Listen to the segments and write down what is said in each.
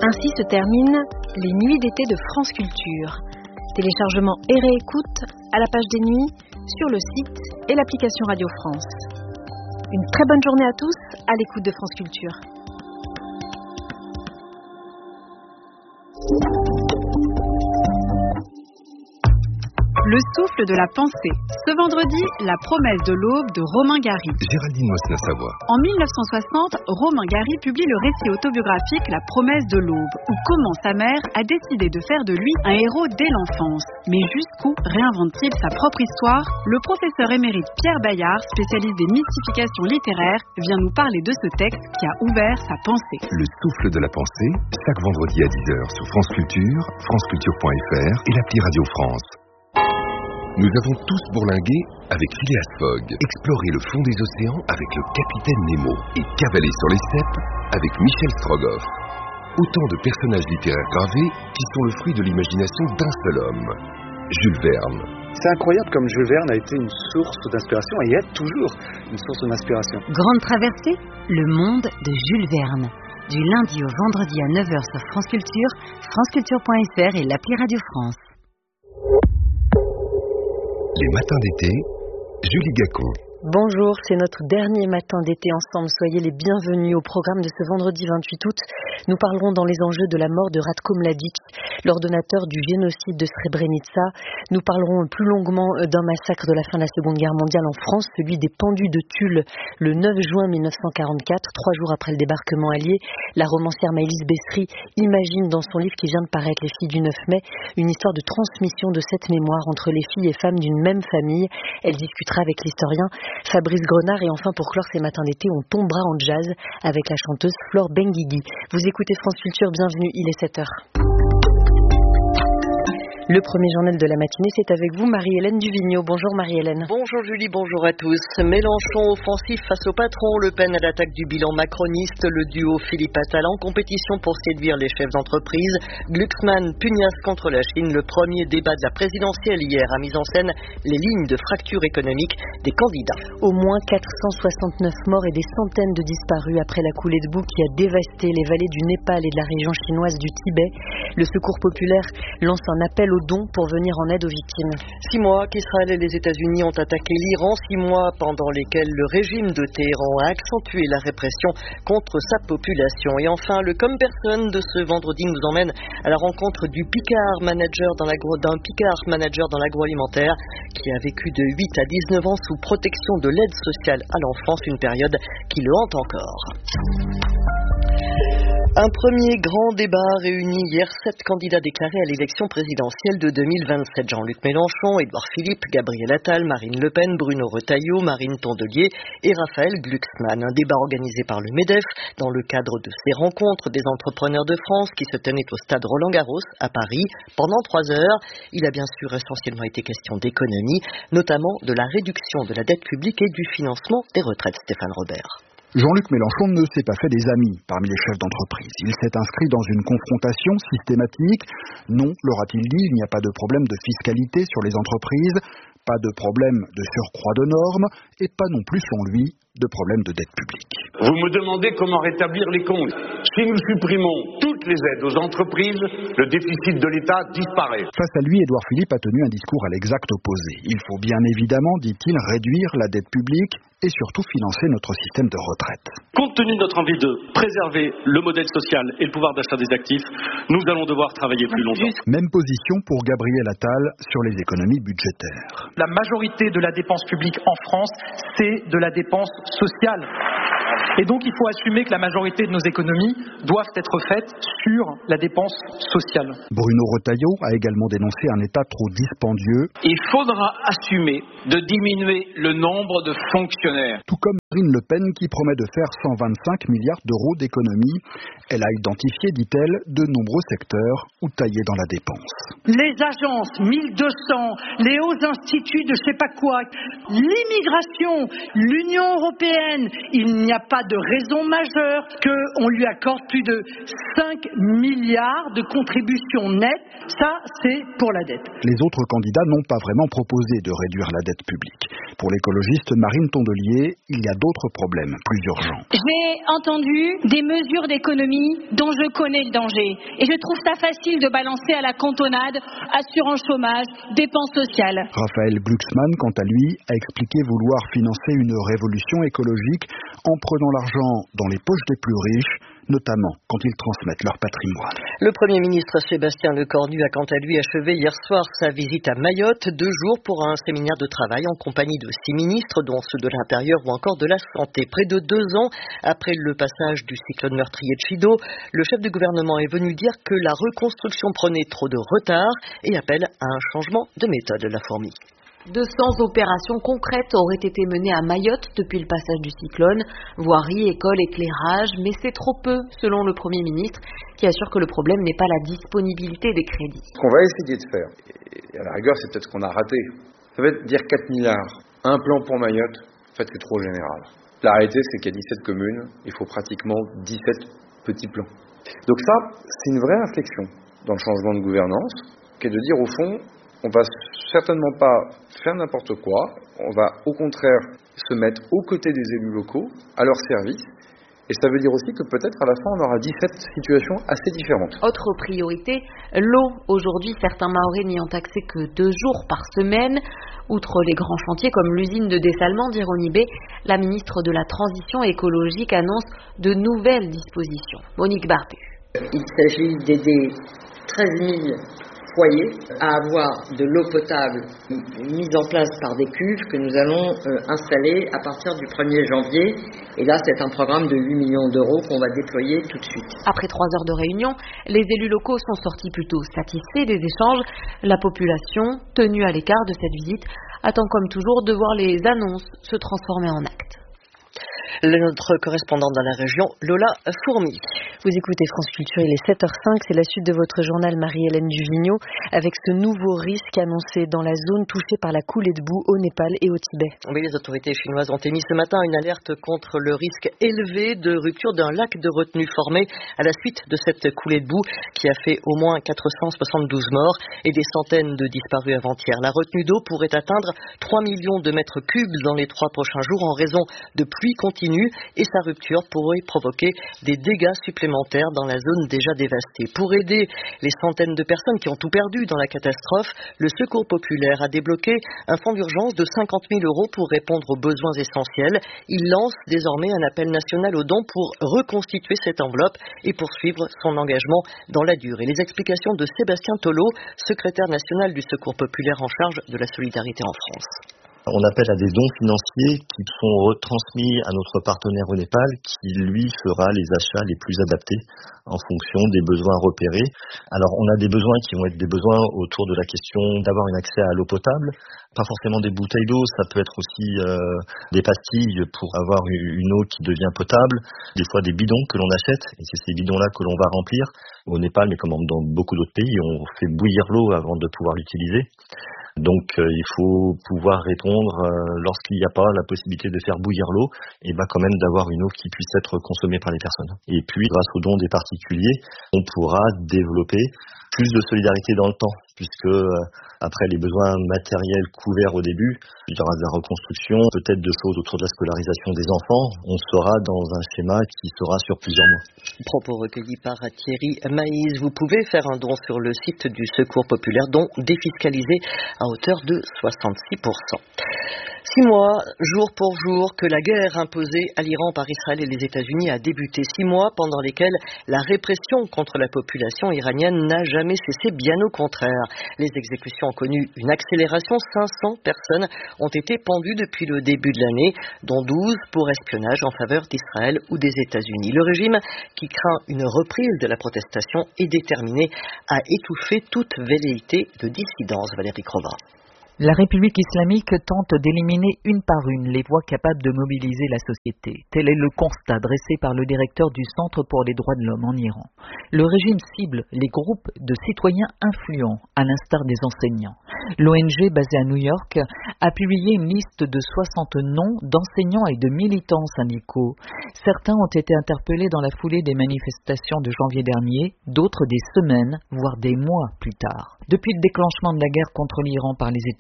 Ainsi se terminent les nuits d'été de France Culture. Téléchargement et réécoute à la page des nuits, sur le site et l'application Radio France. Une très bonne journée à tous à l'écoute de France Culture. Le souffle de la pensée. Ce vendredi, la promesse de l'aube de Romain Gary. Géraldine Mosna-Savoie. En 1960, Romain Gary publie le récit autobiographique La promesse de l'aube, où comment sa mère a décidé de faire de lui un héros dès l'enfance. Mais jusqu'où réinvente-t-il sa propre histoire? Le professeur émérite Pierre Bayard, spécialiste des mystifications littéraires, vient nous parler de ce texte qui a ouvert sa pensée. Le souffle de la pensée, chaque vendredi à 10h sur France Culture, franceculture.fr et l'appli Radio France. Nous avons tous bourlingué avec Phileas Fogg, exploré le fond des océans avec le capitaine Nemo et cavalé sur les steppes avec Michel Strogoff. Autant de personnages littéraires gravés qui sont le fruit de l'imagination d'un seul homme, Jules Verne. C'est incroyable comme Jules Verne a été une source d'inspiration et est toujours une source d'inspiration. Grande traversée, le monde de Jules Verne. Du lundi au vendredi à 9h sur France Culture, franceculture.fr et l'appli Radio France. Les matins d'été, Julie Gacon. Bonjour, c'est notre dernier matin d'été ensemble. Soyez les bienvenus au programme de ce vendredi 28 août. Nous parlerons dans les enjeux de la mort de Ratko Mladic, l'ordonnateur du génocide de Srebrenica. Nous parlerons plus longuement d'un massacre de la fin de la Seconde Guerre mondiale en France, celui des pendus de Tulle, le 9 juin 1944, 3 jours après le débarquement allié. La romancière Maëlys Bessry imagine dans son livre qui vient de paraître, Les filles du 9 mai, une histoire de transmission de cette mémoire entre les filles et femmes d'une même famille. Elle discutera avec l'historien Fabrice Grenard et enfin pour clore ces matins d'été, on tombera en jazz avec la chanteuse Flore Benguigui. Vous écoutez France Culture, bienvenue, il est 7h. Le premier journal de la matinée, c'est avec vous, Marie-Hélène Duvigneau. Bonjour Marie-Hélène. Bonjour Julie, bonjour à tous. Mélenchon offensif face au patron, Le Pen à l'attaque du bilan macroniste, le duo Philippe Attal en compétition pour séduire les chefs d'entreprise, Glucksmann pugnace contre la Chine. Le premier débat de la présidentielle hier a mis en scène les lignes de fracture économique des candidats. Au moins 469 morts et des centaines de disparus après la coulée de boue qui a dévasté les vallées du Népal et de la région chinoise du Tibet. Le Secours populaire lance un appel aux dons pour venir en aide aux victimes. 6 mois qu'Israël et les États-Unis ont attaqué l'Iran, 6 mois pendant lesquels le régime de Téhéran a accentué la répression contre sa population. Et enfin, le Comme Personne de ce vendredi nous emmène à la rencontre du Picard manager d'un Picard manager dans l'agroalimentaire qui a vécu de 8 à 19 ans sous protection de l'aide sociale à l'enfance, une période qui le hante encore. Un premier grand débat réunit hier 7 candidats déclarés à l'élection présidentielle de 2027. Jean-Luc Mélenchon, Édouard Philippe, Gabriel Attal, Marine Le Pen, Bruno Retailleau, Marine Tondelier et Raphaël Glucksmann. Un débat organisé par le MEDEF dans le cadre de ces rencontres des entrepreneurs de France qui se tenaient au stade Roland-Garros à Paris pendant 3 heures. Il a bien sûr essentiellement été question d'économie, notamment de la réduction de la dette publique et du financement des retraites. Stéphane Robert. Jean-Luc Mélenchon ne s'est pas fait des amis parmi les chefs d'entreprise. Il s'est inscrit dans une confrontation systématique. Non, l'aura-t-il dit, il n'y a pas de problème de fiscalité sur les entreprises, pas de problème de surcroît de normes et pas non plus, selon lui, de problème de dette publique. Vous me demandez comment rétablir les comptes. Si nous supprimons toutes les aides aux entreprises, le déficit de l'État disparaît. Face à lui, Édouard Philippe a tenu un discours à l'exact opposé. Il faut bien évidemment, dit-il, réduire la dette publique et surtout financer notre système de retraite. Compte tenu de notre envie de préserver le modèle social et le pouvoir d'achat des actifs, nous allons devoir travailler plus longtemps. Même position pour Gabriel Attal sur les économies budgétaires. La majorité de la dépense publique en France, c'est de la dépense sociale. Et donc il faut assumer que la majorité de nos économies doivent être faites sur la dépense sociale. Bruno Retailleau a également dénoncé un État trop dispendieux. Il faudra assumer de diminuer le nombre de fonctionnaires. Tout comme Marine Le Pen qui promet de faire 125 milliards d'euros d'économies. Elle a identifié, dit-elle, de nombreux secteurs où tailler dans la dépense. Les agences, 1200, les hauts instituts de je sais pas quoi, l'immigration, l'Union européenne, il n'y a pas de raison majeure qu'on lui accorde plus de 5 milliards de contributions nettes. Ça, c'est pour la dette. Les autres candidats n'ont pas vraiment proposé de réduire la dette publique. Pour l'écologiste Marine Tondelier, il y a d'autres problèmes plus urgents. J'ai entendu des mesures d'économie dont je connais le danger. Et je trouve ça facile de balancer à la cantonade, assurance chômage, dépenses sociales. Raphaël Glucksmann, quant à lui, a expliqué vouloir financer une révolution écologique en prenant l'argent dans les poches des plus riches, notamment quand ils transmettent leur patrimoine. Le Premier ministre Sébastien Lecornu a quant à lui achevé hier soir sa visite à Mayotte, 2 jours pour un séminaire de travail en compagnie de 6 ministres, dont ceux de l'Intérieur ou encore de la Santé. Près de 2 ans après le passage du cyclone meurtrier de Chido, le chef du gouvernement est venu dire que la reconstruction prenait trop de retard et appelle à un changement de méthode, la fourmi. 200 opérations concrètes auraient été menées à Mayotte depuis le passage du cyclone, voirie, école, éclairage, mais c'est trop peu, selon le Premier ministre, qui assure que le problème n'est pas la disponibilité des crédits. Ce qu'on va essayer de faire, et à la rigueur c'est peut-être ce qu'on a raté, ça va être dire 4 milliards, un plan pour Mayotte, en fait c'est trop général. La réalité c'est qu'il y a 17 communes, il faut pratiquement 17 petits plans. Donc ça, c'est une vraie réflexion dans le changement de gouvernance, qui est de dire au fond, on va certainement pas faire n'importe quoi, on va au contraire se mettre aux côtés des élus locaux, à leur service, et ça veut dire aussi que peut-être à la fin on aura 17 situations assez différentes. Autre priorité, l'eau. Aujourd'hui, certains Mahorais n'y ont accès que 2 jours par semaine. Outre les grands chantiers comme l'usine de dessalement d'Ironibé, la ministre de la Transition écologique annonce de nouvelles dispositions. Monique Barbu. Il s'agit d'aider 13 000 foyers à avoir de l'eau potable mise en place par des cuves que nous allons installer à partir du 1er janvier. Et là, c'est un programme de 8 millions d'euros qu'on va déployer tout de suite. Après 3 heures de réunion, les élus locaux sont sortis plutôt satisfaits des échanges. La population, tenue à l'écart de cette visite, attend comme toujours de voir les annonces se transformer en actes. Notre correspondante dans la région, Lola Fourmi. Vous écoutez France Culture, il est 7h05, c'est la suite de votre journal Marie-Hélène Duvigneau, avec ce nouveau risque annoncé dans la zone touchée par la coulée de boue au Népal et au Tibet. Oui, les autorités chinoises ont émis ce matin une alerte contre le risque élevé de rupture d'un lac de retenue formé à la suite de cette coulée de boue qui a fait au moins 472 morts et des centaines de disparus avant-hier. La retenue d'eau pourrait atteindre 3 millions de mètres cubes dans les 3 prochains jours en raison de pluies continues et sa rupture pourrait provoquer des dégâts supplémentaires dans la zone déjà dévastée. Pour aider les centaines de personnes qui ont tout perdu dans la catastrophe, le Secours populaire a débloqué un fonds d'urgence de 50 000 € pour répondre aux besoins essentiels. Il lance désormais un appel national aux dons pour reconstituer cette enveloppe et poursuivre son engagement dans la durée. Les explications de Sébastien Tolo, secrétaire national du Secours populaire en charge de la solidarité en France. On appelle à des dons financiers qui sont retransmis à notre partenaire au Népal qui, lui, fera les achats les plus adaptés en fonction des besoins repérés. Alors, on a des besoins qui vont être des besoins autour de la question d'avoir un accès à l'eau potable. Pas forcément des bouteilles d'eau, ça peut être aussi des pastilles pour avoir une eau qui devient potable. Des fois, des bidons que l'on achète, et c'est ces bidons-là que l'on va remplir. Au Népal, mais comme dans beaucoup d'autres pays, on fait bouillir l'eau avant de pouvoir l'utiliser. Donc il faut pouvoir répondre lorsqu'il n'y a pas la possibilité de faire bouillir l'eau, et quand même d'avoir une eau qui puisse être consommée par les personnes. Et puis grâce aux dons des particuliers, on pourra développer plus de solidarité dans le temps, puisque après les besoins matériels couverts au début, il y aura de la reconstruction, peut-être de choses autour de la scolarisation des enfants. On sera dans un schéma qui sera sur plusieurs mois. Propos recueillis par Thierry Maïs. Vous pouvez faire un don sur le site du Secours populaire, don défiscalisé à hauteur de 66%. 6 mois, jour pour jour, que la guerre imposée à l'Iran par Israël et les États-Unis a débuté. 6 mois pendant lesquels la répression contre la population iranienne n'a jamais cessé, bien au contraire. Les exécutions ont connu une accélération. 500 personnes ont été pendues depuis le début de l'année, dont 12 pour espionnage en faveur d'Israël ou des États-Unis. Le régime, qui craint une reprise de la protestation, est déterminé à étouffer toute velléité de dissidence. Valérie Crova. La République islamique tente d'éliminer une par une les voix capables de mobiliser la société. Tel est le constat dressé par le directeur du Centre pour les droits de l'homme en Iran. Le régime cible les groupes de citoyens influents, à l'instar des enseignants. L'ONG basée à New York a publié une liste de 60 noms d'enseignants et de militants syndicaux. Certains ont été interpellés dans la foulée des manifestations de janvier dernier, d'autres des semaines, voire des mois plus tard. Depuis le déclenchement de la guerre contre l'Iran par les États-Unis,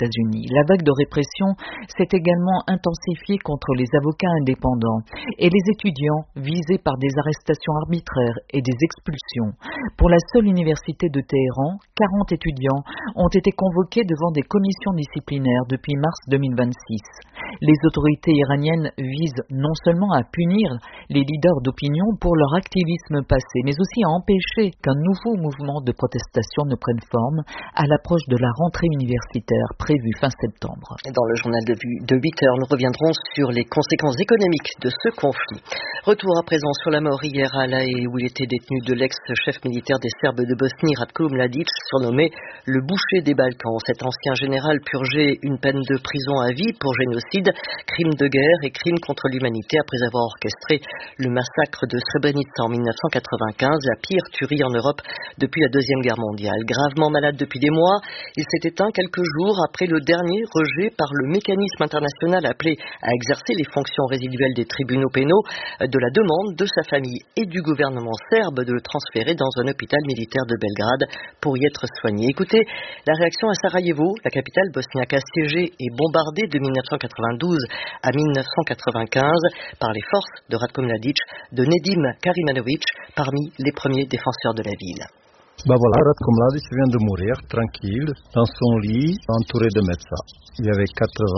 États-Unis. La vague de répression s'est également intensifiée contre les avocats indépendants et les étudiants visés par des arrestations arbitraires et des expulsions. Pour la seule université de Téhéran, 40 étudiants ont été convoqués devant des commissions disciplinaires depuis mars 2026. Les autorités iraniennes visent non seulement à punir les leaders d'opinion pour leur activisme passé, mais aussi à empêcher qu'un nouveau mouvement de protestation ne prenne forme à l'approche de la rentrée universitaire prévue fin septembre. Dans le journal de 8 heures, nous reviendrons sur les conséquences économiques de ce conflit. Retour à présent sur la mort hier à La Haye où il était détenu de l'ex-chef militaire des Serbes de Bosnie, Ratko Mladic, surnommé le boucher des Balkans. Cet ancien général purgeait une peine de prison à vie pour génocide, crime de guerre et crime contre l'humanité après avoir orchestré le massacre de Srebrenica en 1995, la pire tuerie en Europe depuis la Deuxième Guerre mondiale. Gravement malade depuis des mois, il s'est éteint quelques jours après le dernier rejet par le mécanisme international appelé à exercer les fonctions résiduelles des tribunaux pénaux de la demande de sa famille et du gouvernement serbe de le transférer dans un hôpital militaire de Belgrade pour y être soigné. Écoutez la réaction à Sarajevo, la capitale bosniaque assiégée et bombardée de 1992 à 1995 par les forces de Ratko Mladic, de Nedim Karimanovic, parmi les premiers défenseurs de la ville. Voilà, Ratko Mladic vient de mourir, tranquille, dans son lit, entouré de médecins. Il avait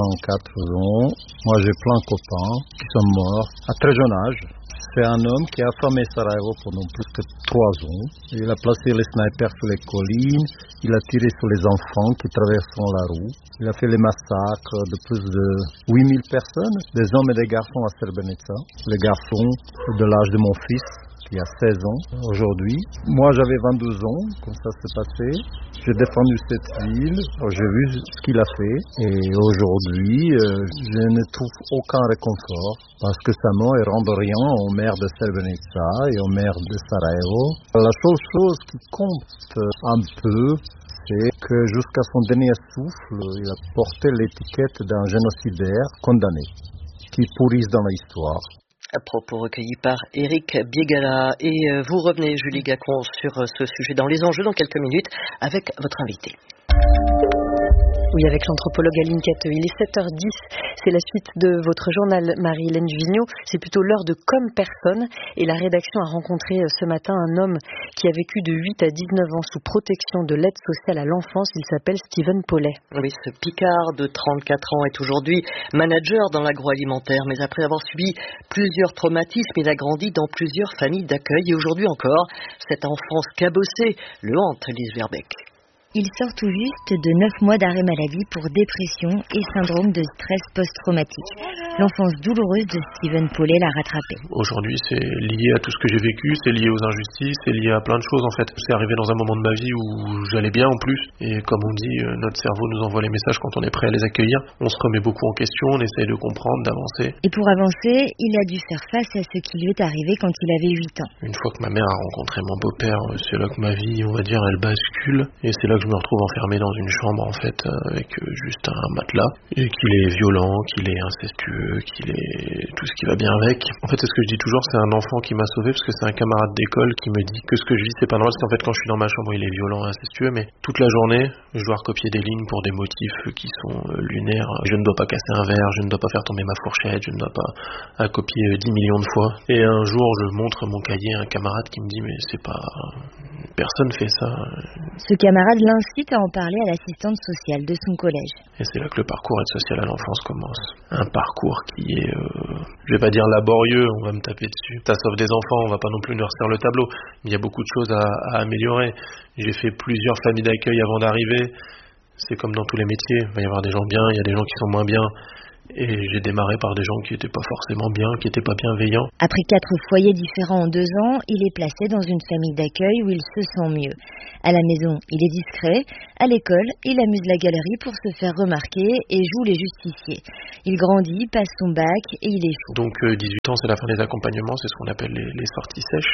84 ans. Moi, j'ai plein de copains qui sont morts à très jeune âge. C'est un homme qui a affamé Sarajevo pendant plus que 3 ans. Il a placé les snipers sur les collines, il a tiré sur les enfants qui traversaient la rue. Il a fait les massacres de plus de 8000 personnes, des hommes et des garçons à Srebrenica. Les garçons de l'âge de mon fils, qui a 16 ans aujourd'hui. Moi, j'avais 22 ans quand ça s'est passé. J'ai défendu cette ville, j'ai vu ce qu'il a fait. Et aujourd'hui, je ne trouve aucun réconfort parce que sa mort ne rend rien aux maires de Srebrenica et aux maires de Sarajevo. La seule chose qui compte un peu, c'est que jusqu'à son dernier souffle, il a porté l'étiquette d'un génocidaire condamné, qui pourrisse dans l'histoire. À propos recueillis par Éric Biegala. Et vous revenez, Julie Gacon, sur ce sujet dans les enjeux dans quelques minutes avec votre invité. Oui, avec l'anthropologue Aline Cateux. Il est 7h10, c'est la suite de votre journal, Marie-Hélène Vigneault. C'est plutôt l'heure de Comme personne. Et la rédaction a rencontré ce matin un homme qui a vécu de 8 à 19 ans sous protection de l'aide sociale à l'enfance. Il s'appelle Steven Paulet. Oui, ce Picard de 34 ans est aujourd'hui manager dans l'agroalimentaire. Mais après avoir subi plusieurs traumatismes, il a grandi dans plusieurs familles d'accueil. Et aujourd'hui encore, cette enfance cabossée le hante, Lise Verbeek. Il sort tout juste de 9 mois d'arrêt maladie pour dépression et syndrome de stress post-traumatique. L'enfance douloureuse de Steven Paulet l'a rattrapé. Aujourd'hui, c'est lié à tout ce que j'ai vécu, c'est lié aux injustices, c'est lié à plein de choses en fait. C'est arrivé dans un moment de ma vie où j'allais bien en plus. Et comme on dit, notre cerveau nous envoie les messages quand on est prêt à les accueillir. On se remet beaucoup en question, on essaye de comprendre, d'avancer. Et pour avancer, il a dû faire face à ce qui lui est arrivé quand il avait 8 ans. Une fois que ma mère a rencontré mon beau-père, c'est là que ma vie, on va dire, elle bascule. Et c'est là que je me retrouve enfermé dans une chambre en fait avec juste un matelas et qu'il est violent, qu'il est incestueux, qu'il est tout ce qui va bien avec. En fait, c'est ce que je dis toujours, c'est un enfant qui m'a sauvé parce que c'est un camarade d'école qui me dit que ce que je vis c'est pas normal, parce qu'en fait quand je suis dans ma chambre il est violent et incestueux, mais toute la journée je dois recopier des lignes pour des motifs qui sont lunaires. Je ne dois pas casser un verre, je ne dois pas faire tomber ma fourchette, je ne dois pas copier 10 millions de fois. Et un jour je montre mon cahier à un camarade qui me dit mais c'est pas... personne fait ça. Ce camarade l'incite à en parler à l'assistante sociale de son collège. Et c'est là que le parcours aide sociale à l'enfance commence. Un parcours qui est, je vais pas dire laborieux, on va me taper dessus. Ça sauve des enfants, on va pas non plus noircir le tableau. Il y a beaucoup de choses à améliorer. J'ai fait plusieurs familles d'accueil avant d'arriver. C'est comme dans tous les métiers. Il va y avoir des gens bien, il y a des gens qui sont moins bien. Et j'ai démarré par des gens qui n'étaient pas forcément bien, qui n'étaient pas bienveillants. Après 4 foyers différents en 2 ans, il est placé dans une famille d'accueil où il se sent mieux. À la maison, il est discret. À l'école, il amuse la galerie pour se faire remarquer et joue les justiciers. Il grandit, passe son bac et il est fou. Donc 18 ans, c'est la fin des accompagnements, c'est ce qu'on appelle les sorties sèches.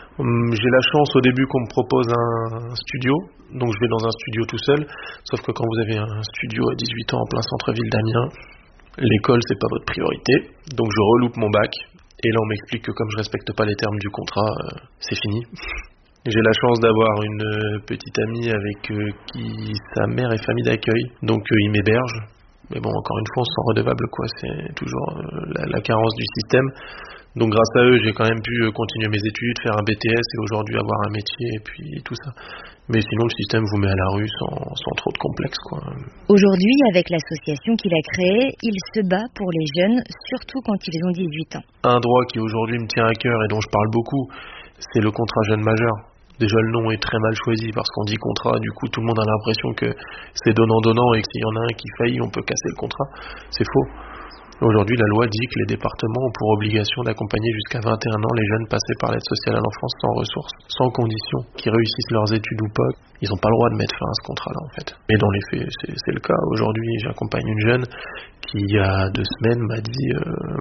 J'ai la chance au début qu'on me propose un studio, donc je vais dans un studio tout seul. Sauf que quand vous avez un studio à 18 ans en plein centre-ville d'Amiens, l'école, c'est pas votre priorité, donc je reloupe mon bac, et là on m'explique que comme je respecte pas les termes du contrat, c'est fini. J'ai la chance d'avoir une petite amie avec qui sa mère est famille d'accueil, donc il m'héberge. Mais bon, encore une fois, on se sent redevable, quoi. C'est toujours la carence du système. Donc grâce à eux, j'ai quand même pu continuer mes études, faire un BTS et aujourd'hui avoir un métier et puis tout ça. Mais sinon, le système vous met à la rue sans trop de complexe, quoi. Aujourd'hui, avec l'association qu'il a créée, il se bat pour les jeunes, surtout quand ils ont 18 ans. Un droit qui aujourd'hui me tient à cœur et dont je parle beaucoup, c'est le contrat jeune majeur. Déjà, le nom est très mal choisi parce qu'on dit contrat, du coup tout le monde a l'impression que c'est donnant-donnant et que s'il y en a un qui faillit, on peut casser le contrat. C'est faux. Aujourd'hui, la loi dit que les départements ont pour obligation d'accompagner jusqu'à 21 ans les jeunes passés par l'aide sociale à l'enfance sans ressources, sans condition, qui réussissent leurs études ou pas. Ils n'ont pas le droit de mettre fin à ce contrat-là, en fait. Mais dans les faits, c'est le cas. Aujourd'hui, j'accompagne une jeune qui, il y a 2 semaines, m'a dit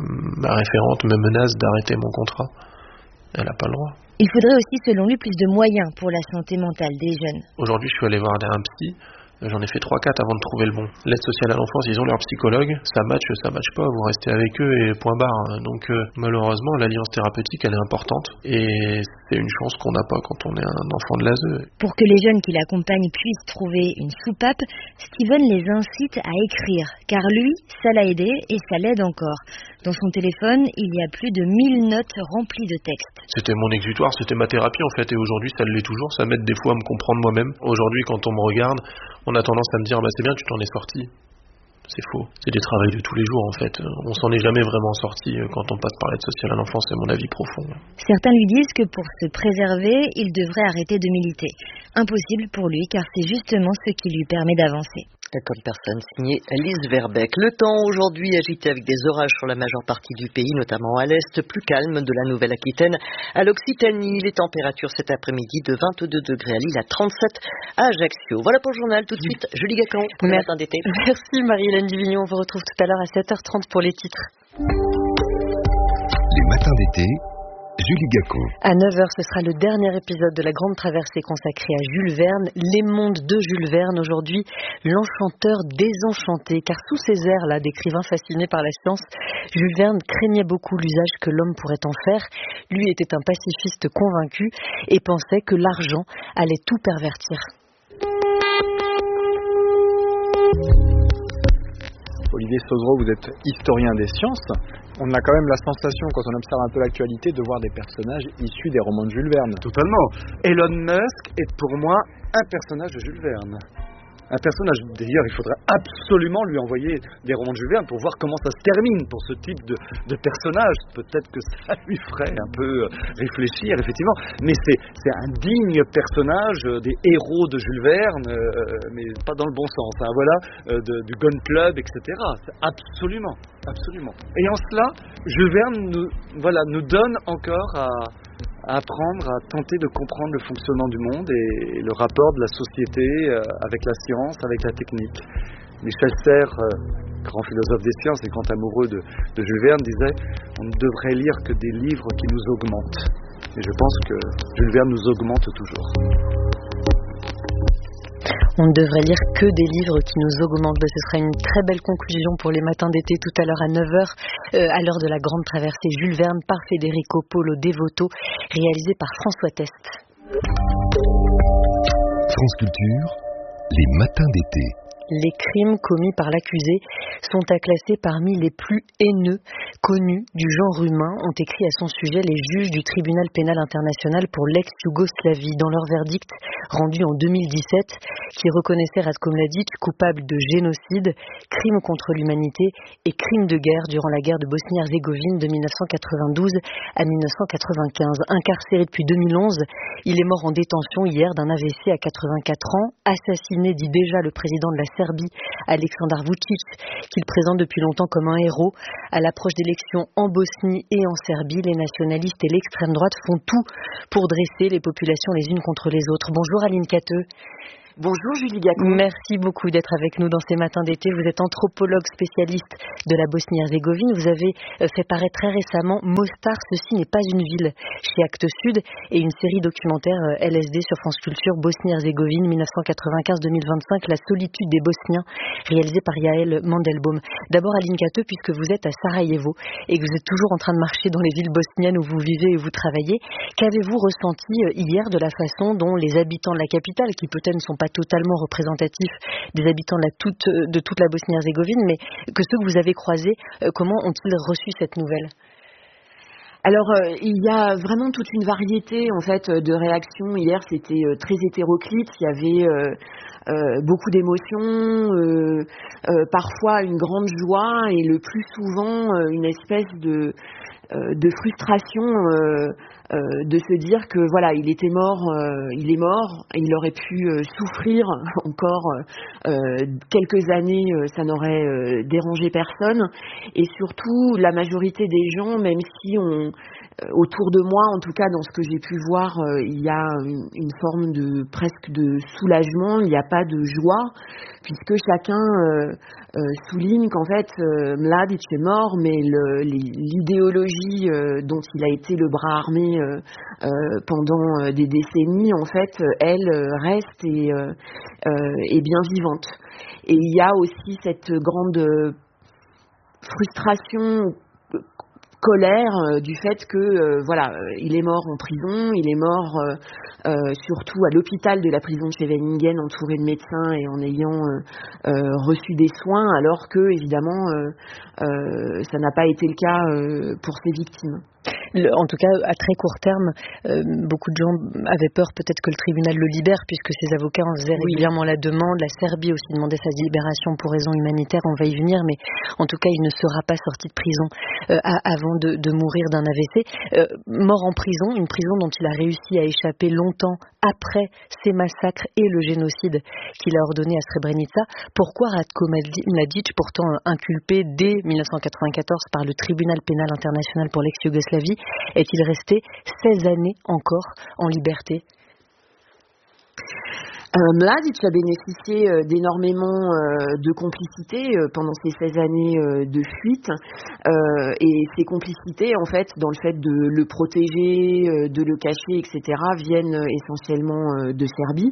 ma référente me menace d'arrêter mon contrat. Elle n'a pas le droit. Il faudrait aussi, selon lui, plus de moyens pour la santé mentale des jeunes. Aujourd'hui, je suis allé voir un psy. J'en ai fait 3-4 avant de trouver le bon. L'aide sociale à l'enfance, ils ont leur psychologue. Ça match pas, vous restez avec eux et point barre. Donc malheureusement, l'alliance thérapeutique, elle est importante. Et c'est une chance qu'on n'a pas quand on est un enfant de l'ASE. Pour que les jeunes qui l'accompagnent puissent trouver une soupape, Steven les incite à écrire. Car lui, ça l'a aidé et ça l'aide encore. Dans son téléphone, il y a plus de 1000 notes remplies de textes. C'était mon exutoire, c'était ma thérapie en fait. Et aujourd'hui, ça l'est toujours. Ça m'aide des fois à me comprendre moi-même. Aujourd'hui, quand on me regarde, on a tendance à me dire c'est bien, tu t'en es sorti. C'est faux. C'est des travails de tous les jours en fait. On s'en est jamais vraiment sorti quand on passe par l'aide sociale à l'enfance, c'est mon avis profond. Certains lui disent que pour se préserver, il devrait arrêter de militer. Impossible pour lui car c'est justement ce qui lui permet d'avancer. Comme personne, signé Lise Verbeek. Le temps aujourd'hui agité avec des orages sur la majeure partie du pays, notamment à l'est, plus calme de la Nouvelle-Aquitaine à l'Occitanie. Les températures cet après-midi de 22 degrés à Lille, à 37 à Ajaccio. Voilà pour le journal. Tout de suite, Julie Gacon pour le matin d'été. Merci Marie-Hélène Duvignon. On vous retrouve tout à l'heure à 7h30 pour les titres. Les matins d'été. Julie Gacon. À 9h, ce sera le dernier épisode de la grande traversée consacrée à Jules Verne, Les mondes de Jules Verne. Aujourd'hui, l'enchanteur désenchanté, car sous ces airs-là d'écrivain fasciné par la science, Jules Verne craignait beaucoup l'usage que l'homme pourrait en faire. Lui était un pacifiste convaincu et pensait que l'argent allait tout pervertir. Olivier Sauzreau, vous êtes historien des sciences. On a quand même la sensation, quand on observe un peu l'actualité, de voir des personnages issus des romans de Jules Verne. Totalement. Elon Musk est pour moi un personnage de Jules Verne. Un personnage, d'ailleurs, il faudrait absolument lui envoyer des romans de Jules Verne pour voir comment ça se termine pour ce type de personnage. Peut-être que ça lui ferait un peu réfléchir, effectivement. Mais c'est un digne personnage des héros de Jules Verne, mais pas dans le bon sens. Hein, voilà, du Gun Club, etc. Absolument, absolument. Et en cela, Jules Verne nous donne encore à apprendre, à tenter de comprendre le fonctionnement du monde et le rapport de la société avec la science, avec la technique. Michel Serres, grand philosophe des sciences et grand amoureux de Jules Verne, disait « On ne devrait lire que des livres qui nous augmentent ». Et je pense que Jules Verne nous augmente toujours. On ne devrait lire que des livres qui nous augmentent. Ce sera une très belle conclusion pour les matins d'été tout à l'heure à 9h, à l'heure de la grande traversée Jules Verne par Federico Polo Devoto, réalisé par François Test. France Culture, les matins d'été. Les crimes commis par l'accusé sont à classer parmi les plus haineux connus du genre humain, ont écrit à son sujet les juges du tribunal pénal international pour l'ex-Yougoslavie dans leur verdict rendu en 2017 qui reconnaissait Ratko Mladic coupable de génocide, crime contre l'humanité et crime de guerre durant la guerre de Bosnie-Herzégovine de 1992 à 1995. Incarcéré depuis 2011, il est mort en détention hier d'un AVC à 84 ans, assassiné, dit déjà le président de la Serbie, Aleksandar Vučić, qu'il présente depuis longtemps comme un héros. À l'approche d'élections en Bosnie et en Serbie, les nationalistes et l'extrême droite font tout pour dresser les populations les unes contre les autres. Bonjour Aline Cateux. Bonjour Julie Gacon. Merci beaucoup d'être avec nous dans ces matins d'été. Vous êtes anthropologue spécialiste de la Bosnie-Herzégovine. Vous avez fait paraître très récemment Mostar, ceci n'est pas une ville, chez Actes Sud, et une série documentaire LSD sur France Culture, Bosnie-Herzégovine 1995-2025, La solitude des Bosniens, réalisée par Yael Mandelbaum. D'abord Aline Cateux, puisque vous êtes à Sarajevo et que vous êtes toujours en train de marcher dans les villes bosniennes où vous vivez et vous travaillez, qu'avez-vous ressenti hier de la façon dont les habitants de la capitale, qui peut-être ne sont pas totalement représentatifs des habitants de toute la Bosnie-Herzégovine, mais que ceux que vous avez croisés, comment ont-ils reçu cette nouvelle ? Alors, il y a vraiment toute une variété en fait de réactions. Hier, c'était très hétéroclite. Il y avait beaucoup d'émotions, parfois une grande joie et le plus souvent une espèce de frustration de se dire que voilà, il était mort, il est mort, et il aurait pu souffrir encore quelques années, ça n'aurait dérangé personne. Et surtout, la majorité des gens, même si autour de moi, en tout cas dans ce que j'ai pu voir, il y a une forme de presque de soulagement, il n'y a pas de joie, puisque chacun souligne qu'en fait Mladic est mort, mais l'idéologie dont il a été le bras armé pendant des décennies, en fait, elle reste et est bien vivante. Et il y a aussi cette grande frustration, colère du fait que voilà, il est mort en prison, il est mort surtout à l'hôpital de la prison de Scheveningen, entouré de médecins et en ayant reçu des soins, alors que évidemment ça n'a pas été le cas pour ses victimes. En tout cas, à très court terme, beaucoup de gens avaient peur peut-être que le tribunal le libère, puisque ses avocats en faisaient régulièrement la demande. La Serbie aussi demandait sa libération pour raisons humanitaires, on va y venir, mais en tout cas, il ne sera pas sorti de prison avant de mourir d'un AVC. Mort en prison, une prison dont il a réussi à échapper longtemps après ces massacres et le génocide qu'il a ordonné à Srebrenica. Pourquoi Ratko Mladic, pourtant inculpé dès 1994 par le tribunal pénal international pour l'ex-Yougoslavie, est-il resté 16 années encore en liberté ? Mladic a bénéficié d'énormément de complicité pendant ces 16 années de fuite, et ces complicités, en fait, dans le fait de le protéger, de le cacher, etc., viennent essentiellement de Serbie.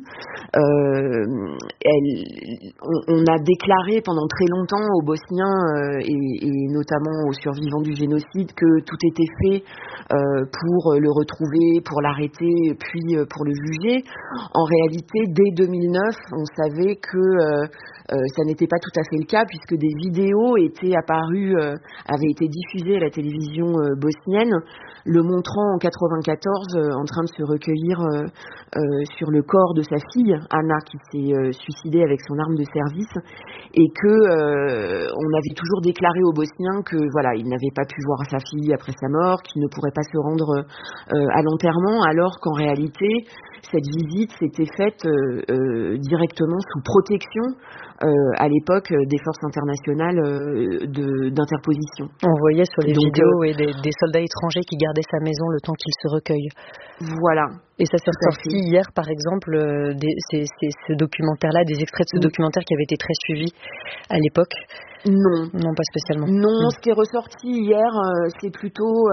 On a déclaré pendant très longtemps aux Bosniens et notamment aux survivants du génocide que tout était fait pour le retrouver, pour l'arrêter, puis pour le juger. En réalité, dès 2009, on savait que ça n'était pas tout à fait le cas, puisque des vidéos étaient apparues, avaient été diffusées à la télévision bosnienne, le montrant en 1994 en train de se recueillir sur le corps de sa fille, Anna, qui s'est suicidée avec son arme de service, et que on avait toujours déclaré aux Bosniens que voilà, il n'avait pas pu voir sa fille après sa mort, qu'il ne pourrait pas se rendre à l'enterrement, alors qu'en réalité, cette visite s'était faite directement sous protection à l'époque des forces internationales d'interposition. On voyait sur les vidéos des soldats étrangers qui gardaient sa maison le temps qu'il se recueille. Voilà. Et ça s'est ressorti hier, par exemple, ce documentaire-là, des extraits de ce documentaire qui avait été très suivi à l'époque. Non, pas spécialement. Non, ce qui est ressorti hier, c'est plutôt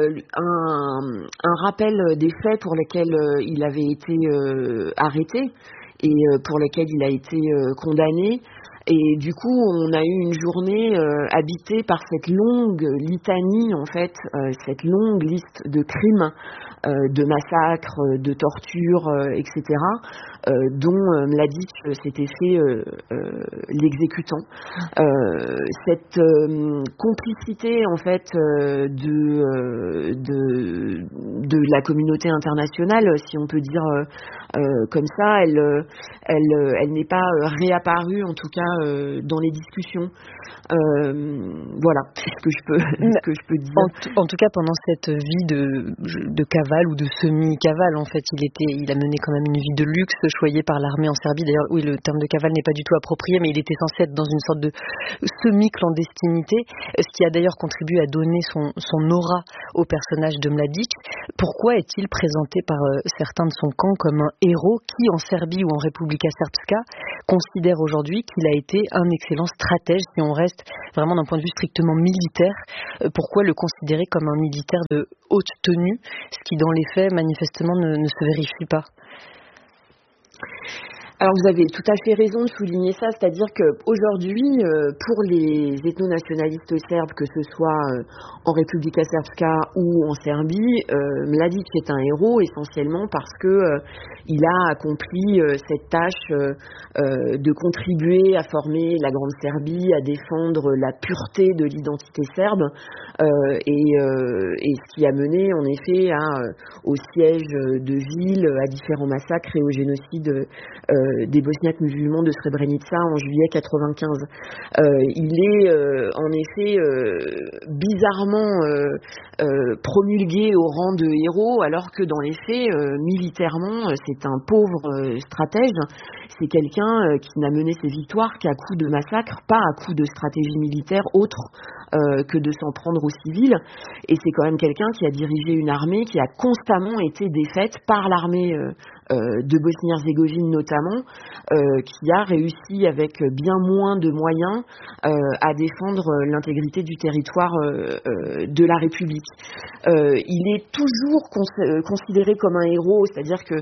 un rappel des faits pour lesquels il avait été arrêté et pour lesquels il a été condamné. Et du coup, on a eu une journée habitée par cette longue litanie, en fait, cette longue liste de crimes, de massacres, de tortures, etc., dont Mladic s'était fait l'exécutant. Cette complicité, en fait, de la communauté internationale, si on peut dire comme ça, elle n'est pas réapparue, en tout cas, dans les discussions. Voilà ce que je peux dire. En tout cas, pendant cette vie de cave cavale ou de semi-cavale. En fait, il a mené quand même une vie de luxe, choyé par l'armée en Serbie. D'ailleurs, oui, le terme de cavale n'est pas du tout approprié, mais il était censé être dans une sorte de semi-clandestinité, ce qui a d'ailleurs contribué à donner son aura au personnage de Mladić. Pourquoi est-il présenté par certains de son camp comme un héros qui, en Serbie ou en Republika Srpska, considère aujourd'hui qu'il a été un excellent stratège, si on reste vraiment d'un point de vue strictement militaire? Pourquoi le considérer comme un militaire de haute tenue, ce qui dans les faits manifestement ne se vérifie pas? Alors vous avez tout à fait raison de souligner ça, c'est-à-dire qu'aujourd'hui, pour les ethno-nationalistes serbes, que ce soit en Republika Srpska ou en Serbie, Mladić est un héros essentiellement parce que il a accompli cette tâche de contribuer à former la Grande Serbie, à défendre la pureté de l'identité serbe, et ce qui a mené en effet au siège de villes, à différents massacres et au génocide des Bosniaques musulmans de Srebrenica en juillet 95. Il est en effet bizarrement promulgué au rang de héros, alors que dans les faits, militairement, c'est un pauvre stratège. C'est quelqu'un qui n'a mené ses victoires qu'à coups de massacre, pas à coups de stratégie militaire autre que de s'en prendre aux civils. Et c'est quand même quelqu'un qui a dirigé une armée qui a constamment été défaite par l'armée de Bosnie-Herzégovine notamment, qui a réussi avec bien moins de moyens à défendre l'intégrité du territoire de la République. Il est toujours considéré comme un héros, c'est-à-dire que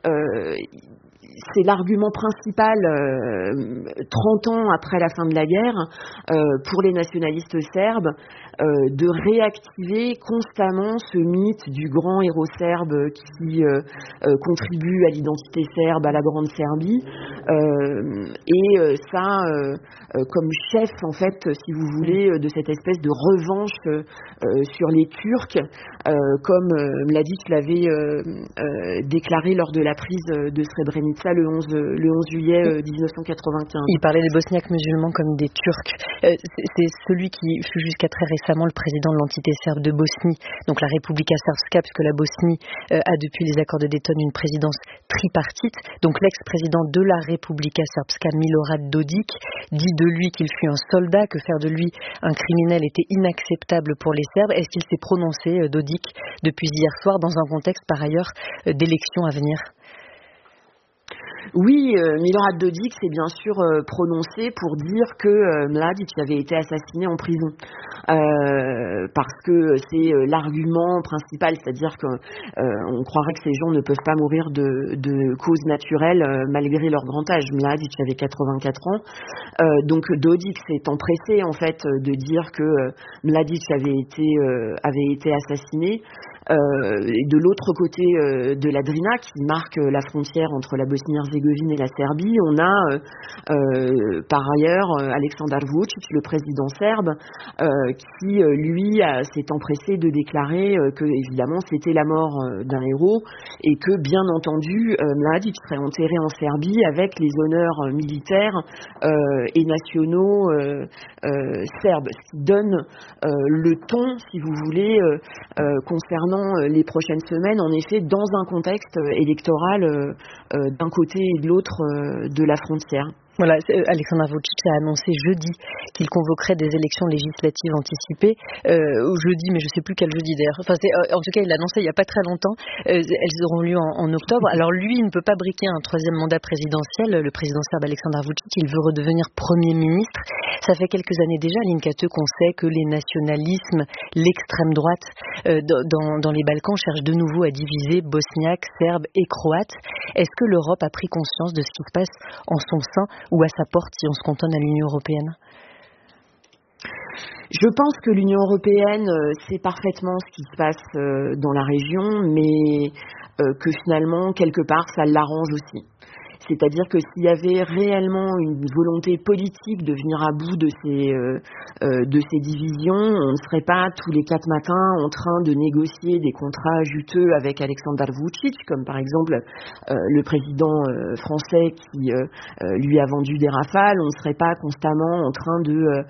c'est l'argument principal 30 ans après la fin de la guerre pour les nationalistes serbes de réactiver constamment ce mythe du grand héros serbe qui contribue à l'identité serbe, à la Grande Serbie, et ça comme chef en fait, si vous voulez, de cette espèce de revanche sur les Turcs, comme Mladić l'avait déclaré lors de la prise de Srebrenica le 11 juillet 1995. Il parlait des Bosniaques musulmans comme des Turcs. C'est celui qui fut jusqu'à très récemment le président de l'entité serbe de Bosnie, donc la Republika Srpska, puisque la Bosnie a depuis les accords de Dayton une présidence tripartite. Donc l'ex-président de la Republika Srpska, Milorad Dodik, dit de lui qu'il fut un soldat, que faire de lui un criminel était inacceptable pour les Serbes. Est-ce qu'il s'est prononcé, Dodik, depuis hier soir, dans un contexte par ailleurs d'élections à venir? Oui, Milorad Dodik s'est bien sûr prononcé pour dire que Mladić avait été assassiné en prison, parce que c'est l'argument principal, c'est-à-dire qu'on croirait que ces gens ne peuvent pas mourir de causes naturelles malgré leur grand âge. Mladić avait 84 ans, donc Dodik s'est empressé en fait de dire que Mladić avait été assassiné. Et de l'autre côté de la Drina, qui marque la frontière entre la Bosnie-Herzégovine et la Serbie, on a par ailleurs Aleksandar Vučić, le président serbe, qui lui s'est empressé de déclarer que évidemment c'était la mort d'un héros et que bien entendu Mladić serait enterré en Serbie avec les honneurs militaires et nationaux serbes, ce qui donne le ton, si vous voulez, concernant les prochaines semaines, en effet, dans un contexte électoral d'un côté et de l'autre de la frontière. Voilà, Aleksandar Vučić a annoncé jeudi qu'il convoquerait des élections législatives anticipées. Jeudi, mais je ne sais plus quel jeudi d'ailleurs. Enfin, en tout cas, il l'a annoncé il n'y a pas très longtemps. Elles auront lieu en octobre. Alors lui, il ne peut pas briquer un troisième mandat présidentiel. Le président serbe Aleksandar Vučić, il veut redevenir Premier ministre. Ça fait quelques années déjà, Aline Cateux, qu'on sait que les nationalismes, l'extrême droite dans les Balkans cherchent de nouveau à diviser Bosniaques, Serbes et Croates. Est-ce que l'Europe a pris conscience de ce qui se passe en son sein ou à sa porte si on se cantonne à l'Union européenne? Je pense que l'Union européenne sait parfaitement ce qui se passe dans la région, mais que finalement, quelque part, ça l'arrange aussi. C'est-à-dire que s'il y avait réellement une volonté politique de venir à bout de ces divisions, on ne serait pas tous les 4 matins en train de négocier des contrats juteux avec Alexander Vučić, comme par exemple le président français qui lui a vendu des Rafales. On ne serait pas constamment en train de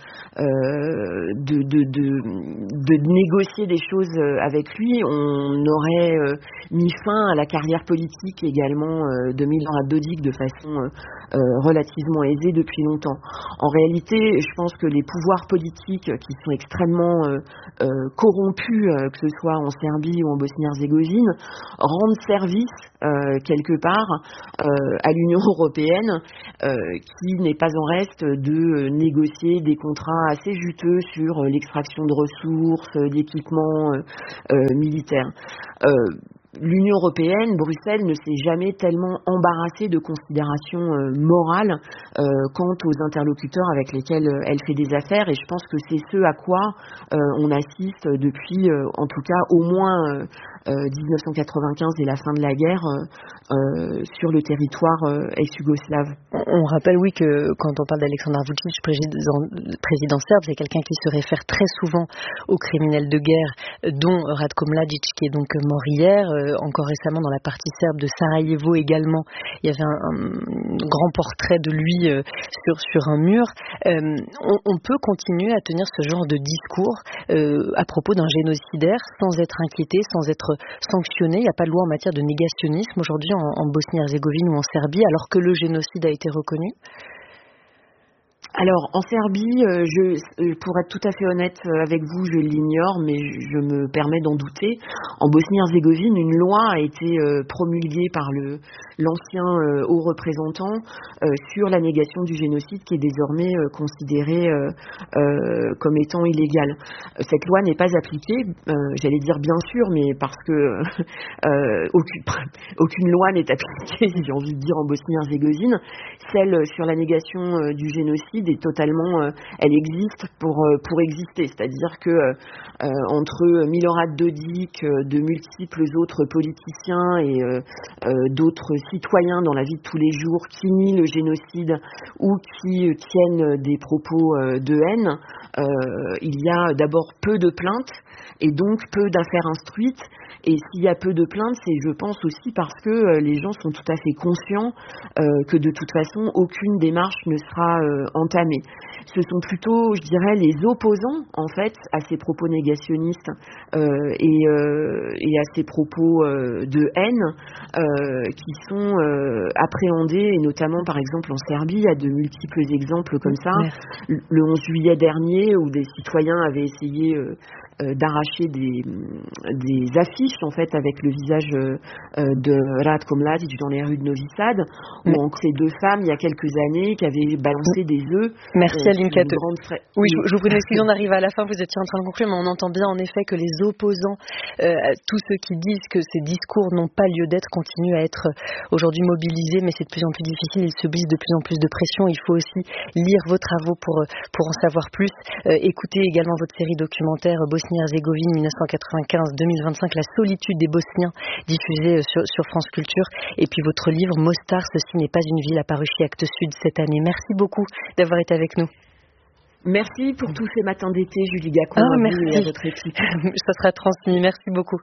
négocier des choses avec lui. On aurait mis fin à la carrière politique également de Milorad Dodik de façon relativement aisée depuis longtemps. En réalité, je pense que les pouvoirs politiques qui sont extrêmement corrompus, que ce soit en Serbie ou en Bosnie-Herzégovine, rendent service quelque part à l'Union européenne qui n'est pas en reste de négocier des contrats assez juteux sur l'extraction de ressources, d'équipements militaires. L'Union européenne, Bruxelles, ne s'est jamais tellement embarrassée de considérations morales quant aux interlocuteurs avec lesquels elle fait des affaires, et je pense que c'est ce à quoi on assiste depuis, en tout cas, au moins 1995 et la fin de la guerre sur le territoire ex-yougoslave. On rappelle, oui, que quand on parle d'Alexander Vučić, président serbe, c'est quelqu'un qui se réfère très souvent aux criminels de guerre, dont Ratko Mladić, qui est donc mort hier. Encore récemment, dans la partie serbe de Sarajevo également, il y avait un grand portrait de lui sur un mur. On peut continuer à tenir ce genre de discours à propos d'un génocidaire sans être inquiété, sans être sanctionné. Il n'y a pas de loi en matière de négationnisme aujourd'hui en Bosnie-Herzégovine ou en Serbie, alors que le génocide a été reconnu. Alors, en Serbie, pour être tout à fait honnête avec vous, je l'ignore, mais je me permets d'en douter. En Bosnie-Herzégovine, une loi a été promulguée par l'ancien haut représentant sur la négation du génocide, qui est désormais considérée comme étant illégale. Cette loi n'est pas appliquée, j'allais dire bien sûr, mais parce que aucune loi n'est appliquée, j'ai envie de dire, en Bosnie-Herzégovine. Celle sur la négation du génocide est totalement, elle existe pour exister, c'est-à-dire que entre Milorad Dodik, de multiples autres politiciens et d'autres citoyens dans la vie de tous les jours qui nient le génocide ou qui tiennent des propos de haine, il y a d'abord peu de plaintes et donc peu d'affaires instruites. Et s'il y a peu de plaintes, c'est, je pense, aussi parce que les gens sont tout à fait conscients que de toute façon, aucune démarche ne sera entamée. Ce sont plutôt, je dirais, les opposants, en fait, à ces propos négationnistes et à ces propos de haine qui sont appréhendés, et notamment, par exemple, en Serbie, il y a de multiples exemples comme ça. Le 11 juillet dernier, où des citoyens avaient essayé d'arracher des affiches en fait avec le visage de Ratko Mladić dans les rues de Novi Sad, ou encore ces 2 femmes il y a quelques années qui avaient balancé des œufs. Merci Aline Cateux. Oui, je vous prie d'excuser, on arrive à la fin, vous étiez en train de conclure, mais on entend bien en effet que les opposants, tous ceux qui disent que ces discours n'ont pas lieu d'être, continuent à être aujourd'hui mobilisés, mais c'est de plus en plus difficile, ils subissent de plus en plus de pression. Il faut aussi lire vos travaux pour en savoir plus. Écoutez également votre série documentaire Bosnie-Herzégovine 1995-2025, la solitude des Bosniens, diffusée sur France Culture, et puis votre livre Mostar, ceci n'est pas une ville, apparu chez Actes Sud cette année. Merci beaucoup d'avoir été avec nous. Merci pour tous ces matins d'été, Julie Gacon, et à votre équipe. Ça sera transmis, merci beaucoup.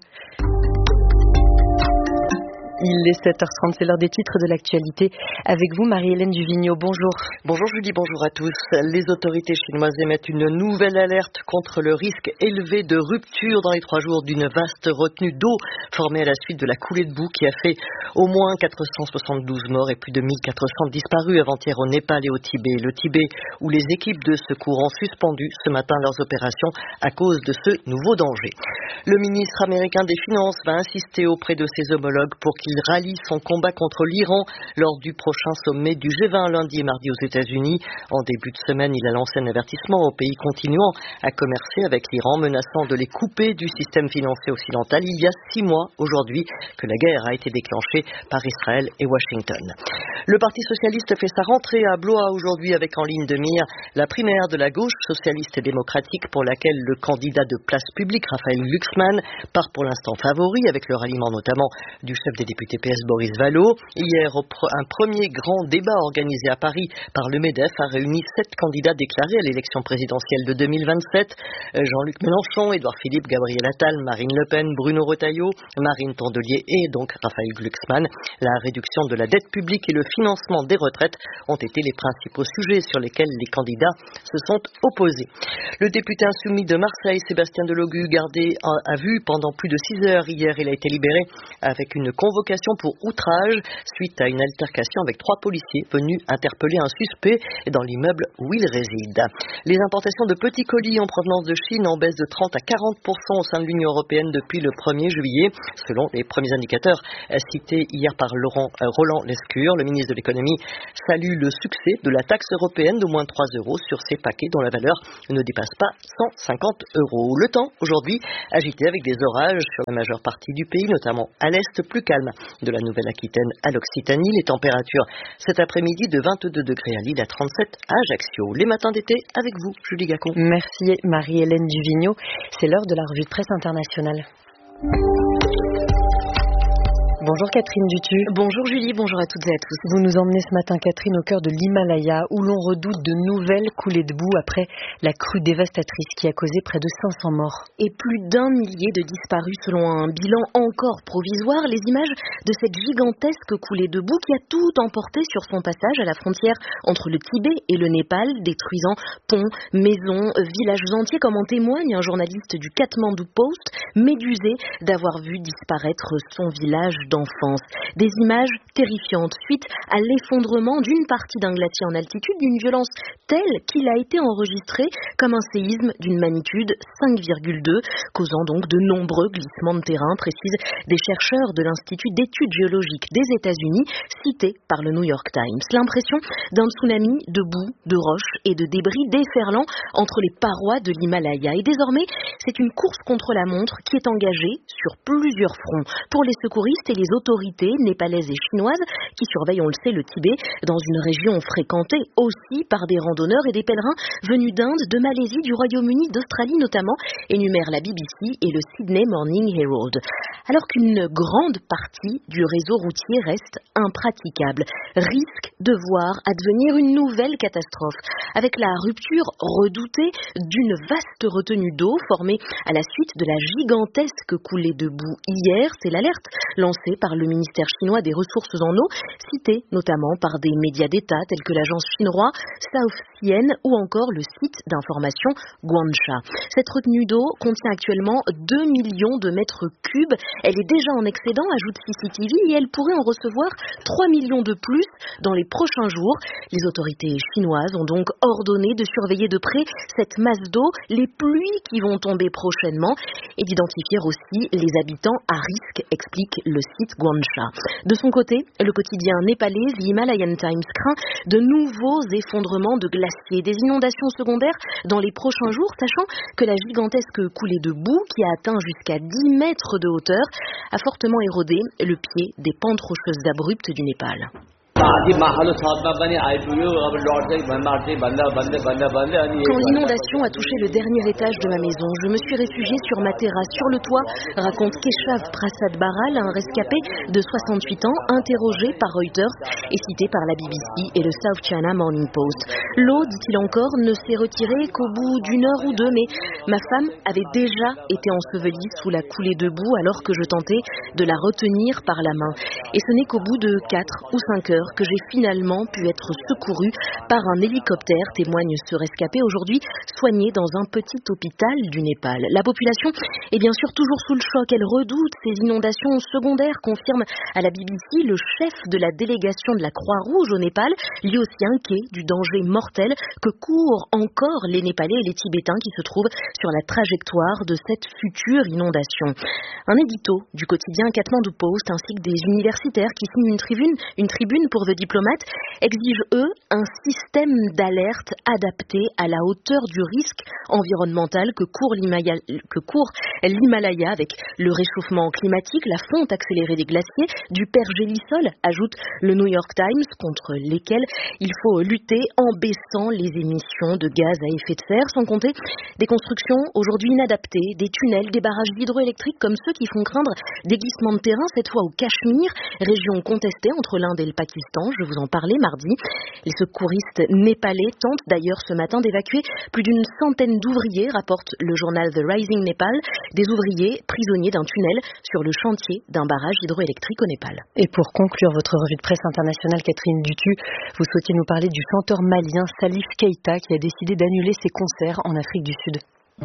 Il est 7h30, c'est l'heure des titres de l'actualité. Avec vous, Marie-Hélène Duvigneau, bonjour. Bonjour Julie, bonjour à tous. Les autorités chinoises émettent une nouvelle alerte contre le risque élevé de rupture dans les 3 jours d'une vaste retenue d'eau formée à la suite de la coulée de boue qui a fait au moins 472 morts et plus de 1400 disparus avant-hier au Népal et au Tibet. Le Tibet, où les équipes de secours ont suspendu ce matin leurs opérations à cause de ce nouveau danger. Le ministre américain des Finances va insister auprès de ses homologues pour qu'il rallie son combat contre l'Iran lors du prochain sommet du G20 lundi et mardi aux États-Unis. En début de semaine, il a lancé un avertissement aux pays continuant à commercer avec l'Iran, menaçant de les couper du système financier occidental. Il y a 6 mois aujourd'hui que la guerre a été déclenchée par Israël et Washington. Le Parti socialiste fait sa rentrée à Blois aujourd'hui avec en ligne de mire la primaire de la gauche socialiste et démocratique pour laquelle le candidat de Place Publique, Raphaël Glucksmann, part pour l'instant favori avec le ralliement notamment du chef des députés PS Boris Vallaud. Hier, un premier grand débat organisé à Paris par le MEDEF a réuni 7 candidats déclarés à l'élection présidentielle de 2027. Jean-Luc Mélenchon, Édouard Philippe, Gabriel Attal, Marine Le Pen, Bruno Retailleau, Marine Tondelier et donc Raphaël Glucksmann. La réduction de la dette publique et le financement des retraites ont été les principaux sujets sur lesquels les candidats se sont opposés. Le député insoumis de Marseille, Sébastien Delogu, gardé à vue pendant plus de 6 heures hier, il a été libéré avec une convocation pour outrage suite à une altercation avec 3 policiers venus interpeller un suspect dans l'immeuble où il réside. Les importations de petits colis en provenance de Chine en baisse de 30 à 40% au sein de l'Union européenne depuis le 1er juillet, selon les premiers indicateurs cités hier par Roland Lescure. Le ministre de l'économie salue le succès de la taxe européenne d'au moins 3 € sur ces paquets dont la valeur ne dépasse pas 150 €. Le temps aujourd'hui agité avec des orages sur la majeure partie du pays, notamment à l'est, plus calme de la Nouvelle-Aquitaine à l'Occitanie. Les températures cet après-midi de 22 degrés à Lille, à 37 à Ajaccio. Les matins d'été avec vous, Julie Gacon. Merci Marie-Hélène Duvigneau. C'est l'heure de la revue de presse internationale. Bonjour Catherine Dutu. Bonjour Julie, bonjour à toutes et à tous. Vous nous emmenez ce matin Catherine au cœur de l'Himalaya où l'on redoute de nouvelles coulées de boue après la crue dévastatrice qui a causé près de 500 morts. Et plus d'1 millier de disparus selon un bilan encore provisoire. Les images de cette gigantesque coulée de boue qui a tout emporté sur son passage à la frontière entre le Tibet et le Népal, détruisant ponts, maisons, villages entiers, comme en témoigne un journaliste du Kathmandu Post, médusé d'avoir vu disparaître son village d'enfance. Des images terrifiantes suite à l'effondrement d'une partie d'un glacier en altitude d'une violence telle qu'il a été enregistré comme un séisme d'une magnitude 5,2, causant donc de nombreux glissements de terrain, précisent des chercheurs de l'Institut d'études géologiques des États-Unis, cités par le New York Times. L'impression d'un tsunami de boue, de roches et de débris déferlant entre les parois de l'Himalaya. Et désormais, c'est une course contre la montre qui est engagée sur plusieurs fronts pour les secouristes et les autorités népalaises et chinoises qui surveillent, on le sait, le Tibet, dans une région fréquentée aussi par des randonneurs et des pèlerins venus d'Inde, de Malaisie, du Royaume-Uni, d'Australie notamment, énumèrent la BBC et le Sydney Morning Herald. Alors qu'une grande partie du réseau routier reste impraticable, risque de voir advenir une nouvelle catastrophe, avec la rupture redoutée d'une vaste retenue d'eau formée à la suite de la gigantesque coulée de boue hier. C'est l'alerte lancée par le ministère chinois des Ressources en eau, cité notamment par des médias d'État tels que l'agence chinoise South CN ou encore le site d'information Guansha. Cette retenue d'eau contient actuellement 2 millions de mètres cubes. Elle est déjà en excédent, ajoute CCTV, et elle pourrait en recevoir 3 millions de plus dans les prochains jours. Les autorités chinoises ont donc ordonné de surveiller de près cette masse d'eau, les pluies qui vont tomber prochainement et d'identifier aussi les habitants à risque, explique le site Guansha. De son côté, le quotidien népalais The Himalayan Times craint de nouveaux effondrements de glaciers, des inondations secondaires dans les prochains jours, sachant que la gigantesque coulée de boue qui a atteint jusqu'à 10 mètres de hauteur a fortement érodé le pied des pentes rocheuses abruptes du Népal. Quand l'inondation a touché le dernier étage de ma maison, je me suis réfugiée sur ma terrasse, sur le toit, raconte Keshav Prasad Baral, un rescapé de 68 ans, interrogé par Reuters et cité par la BBC et le South China Morning Post. L'eau, dit-il encore, ne s'est retirée qu'au bout d'1 heure ou 2, mais ma femme avait déjà été ensevelie sous la coulée de boue alors que je tentais de la retenir par la main. Et ce n'est qu'au bout de 4 ou 5 heures que j'ai finalement pu être secourue par un hélicoptère, témoigne ce rescapé aujourd'hui soigné dans un petit hôpital du Népal. La population est bien sûr toujours sous le choc, elle redoute ces inondations secondaires, confirme à la BBC le chef de la délégation de la Croix-Rouge au Népal, lui aussi inquiet du danger mortel que courent encore les Népalais et les Tibétains qui se trouvent sur la trajectoire de cette future inondation. Un édito du quotidien Kathmandu Post ainsi que des universitaires qui signent une tribune pour pour The Diplomat exigent, eux, un système d'alerte adapté à la hauteur du risque environnemental que court l'Himalaya avec le réchauffement climatique, la fonte accélérée des glaciers, du pergélisol, ajoute le New York Times, contre lesquels il faut lutter en baissant les émissions de gaz à effet de serre, sans compter des constructions aujourd'hui inadaptées, des tunnels, des barrages hydroélectriques comme ceux qui font craindre des glissements de terrain, cette fois au Cachemire, région contestée entre l'Inde et le Pakistan. Je vous en parlais mardi. Les secouristes népalais tentent d'ailleurs ce matin d'évacuer plus d'une centaine d'ouvriers, rapporte le journal The Rising Nepal, des ouvriers prisonniers d'un tunnel sur le chantier d'un barrage hydroélectrique au Népal. Et pour conclure votre revue de presse internationale, Catherine Dutu, vous souhaitiez nous parler du chanteur malien Salif Keita qui a décidé d'annuler ses concerts en Afrique du Sud.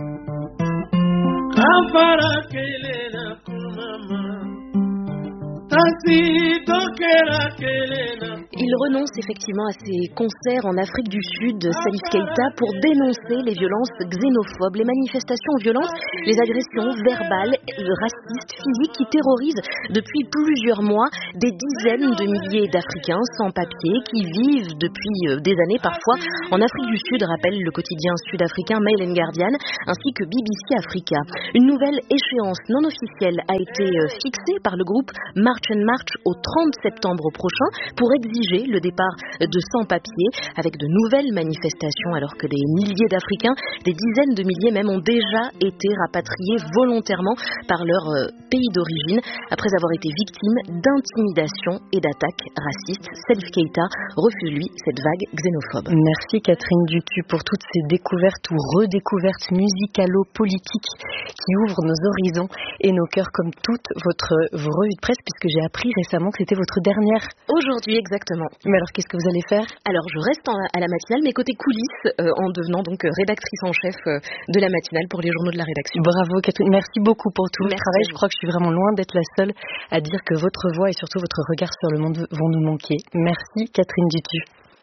Il renonce effectivement à ses concerts en Afrique du Sud, Salif Keita, pour dénoncer les violences xénophobes, les manifestations violentes, les agressions verbales, racistes, physiques qui terrorisent depuis plusieurs mois des dizaines de milliers d'Africains sans papier qui vivent depuis des années parfois en Afrique du Sud, rappelle le quotidien sud-africain Mail and Guardian, ainsi que BBC Africa. Une nouvelle échéance non officielle a été fixée par le groupe March and March au 30 septembre prochain pour exiger le départ de sans-papiers avec de nouvelles manifestations alors que des milliers d'Africains, des dizaines de milliers même, ont déjà été rapatriés volontairement par leur pays d'origine après avoir été victimes d'intimidation et d'attaques racistes. Salif Keita refuse lui cette vague xénophobe. Merci Catherine Dutu pour toutes ces découvertes ou redécouvertes musicalo-politiques qui ouvrent nos horizons et nos cœurs comme toutes vos revues de presse, puisque j'ai appris récemment que c'était votre dernière. Aujourd'hui, exactement. Mais alors, qu'est-ce que vous allez faire? Alors, je reste à la matinale, mais côté coulisses, en devenant donc rédactrice en chef de la matinale pour les journaux de la rédaction. Bravo Catherine, merci beaucoup pour tout le travail. Je crois que je suis vraiment loin d'être la seule à dire que votre voix et surtout votre regard sur le monde vont nous manquer. Merci Catherine Dutu.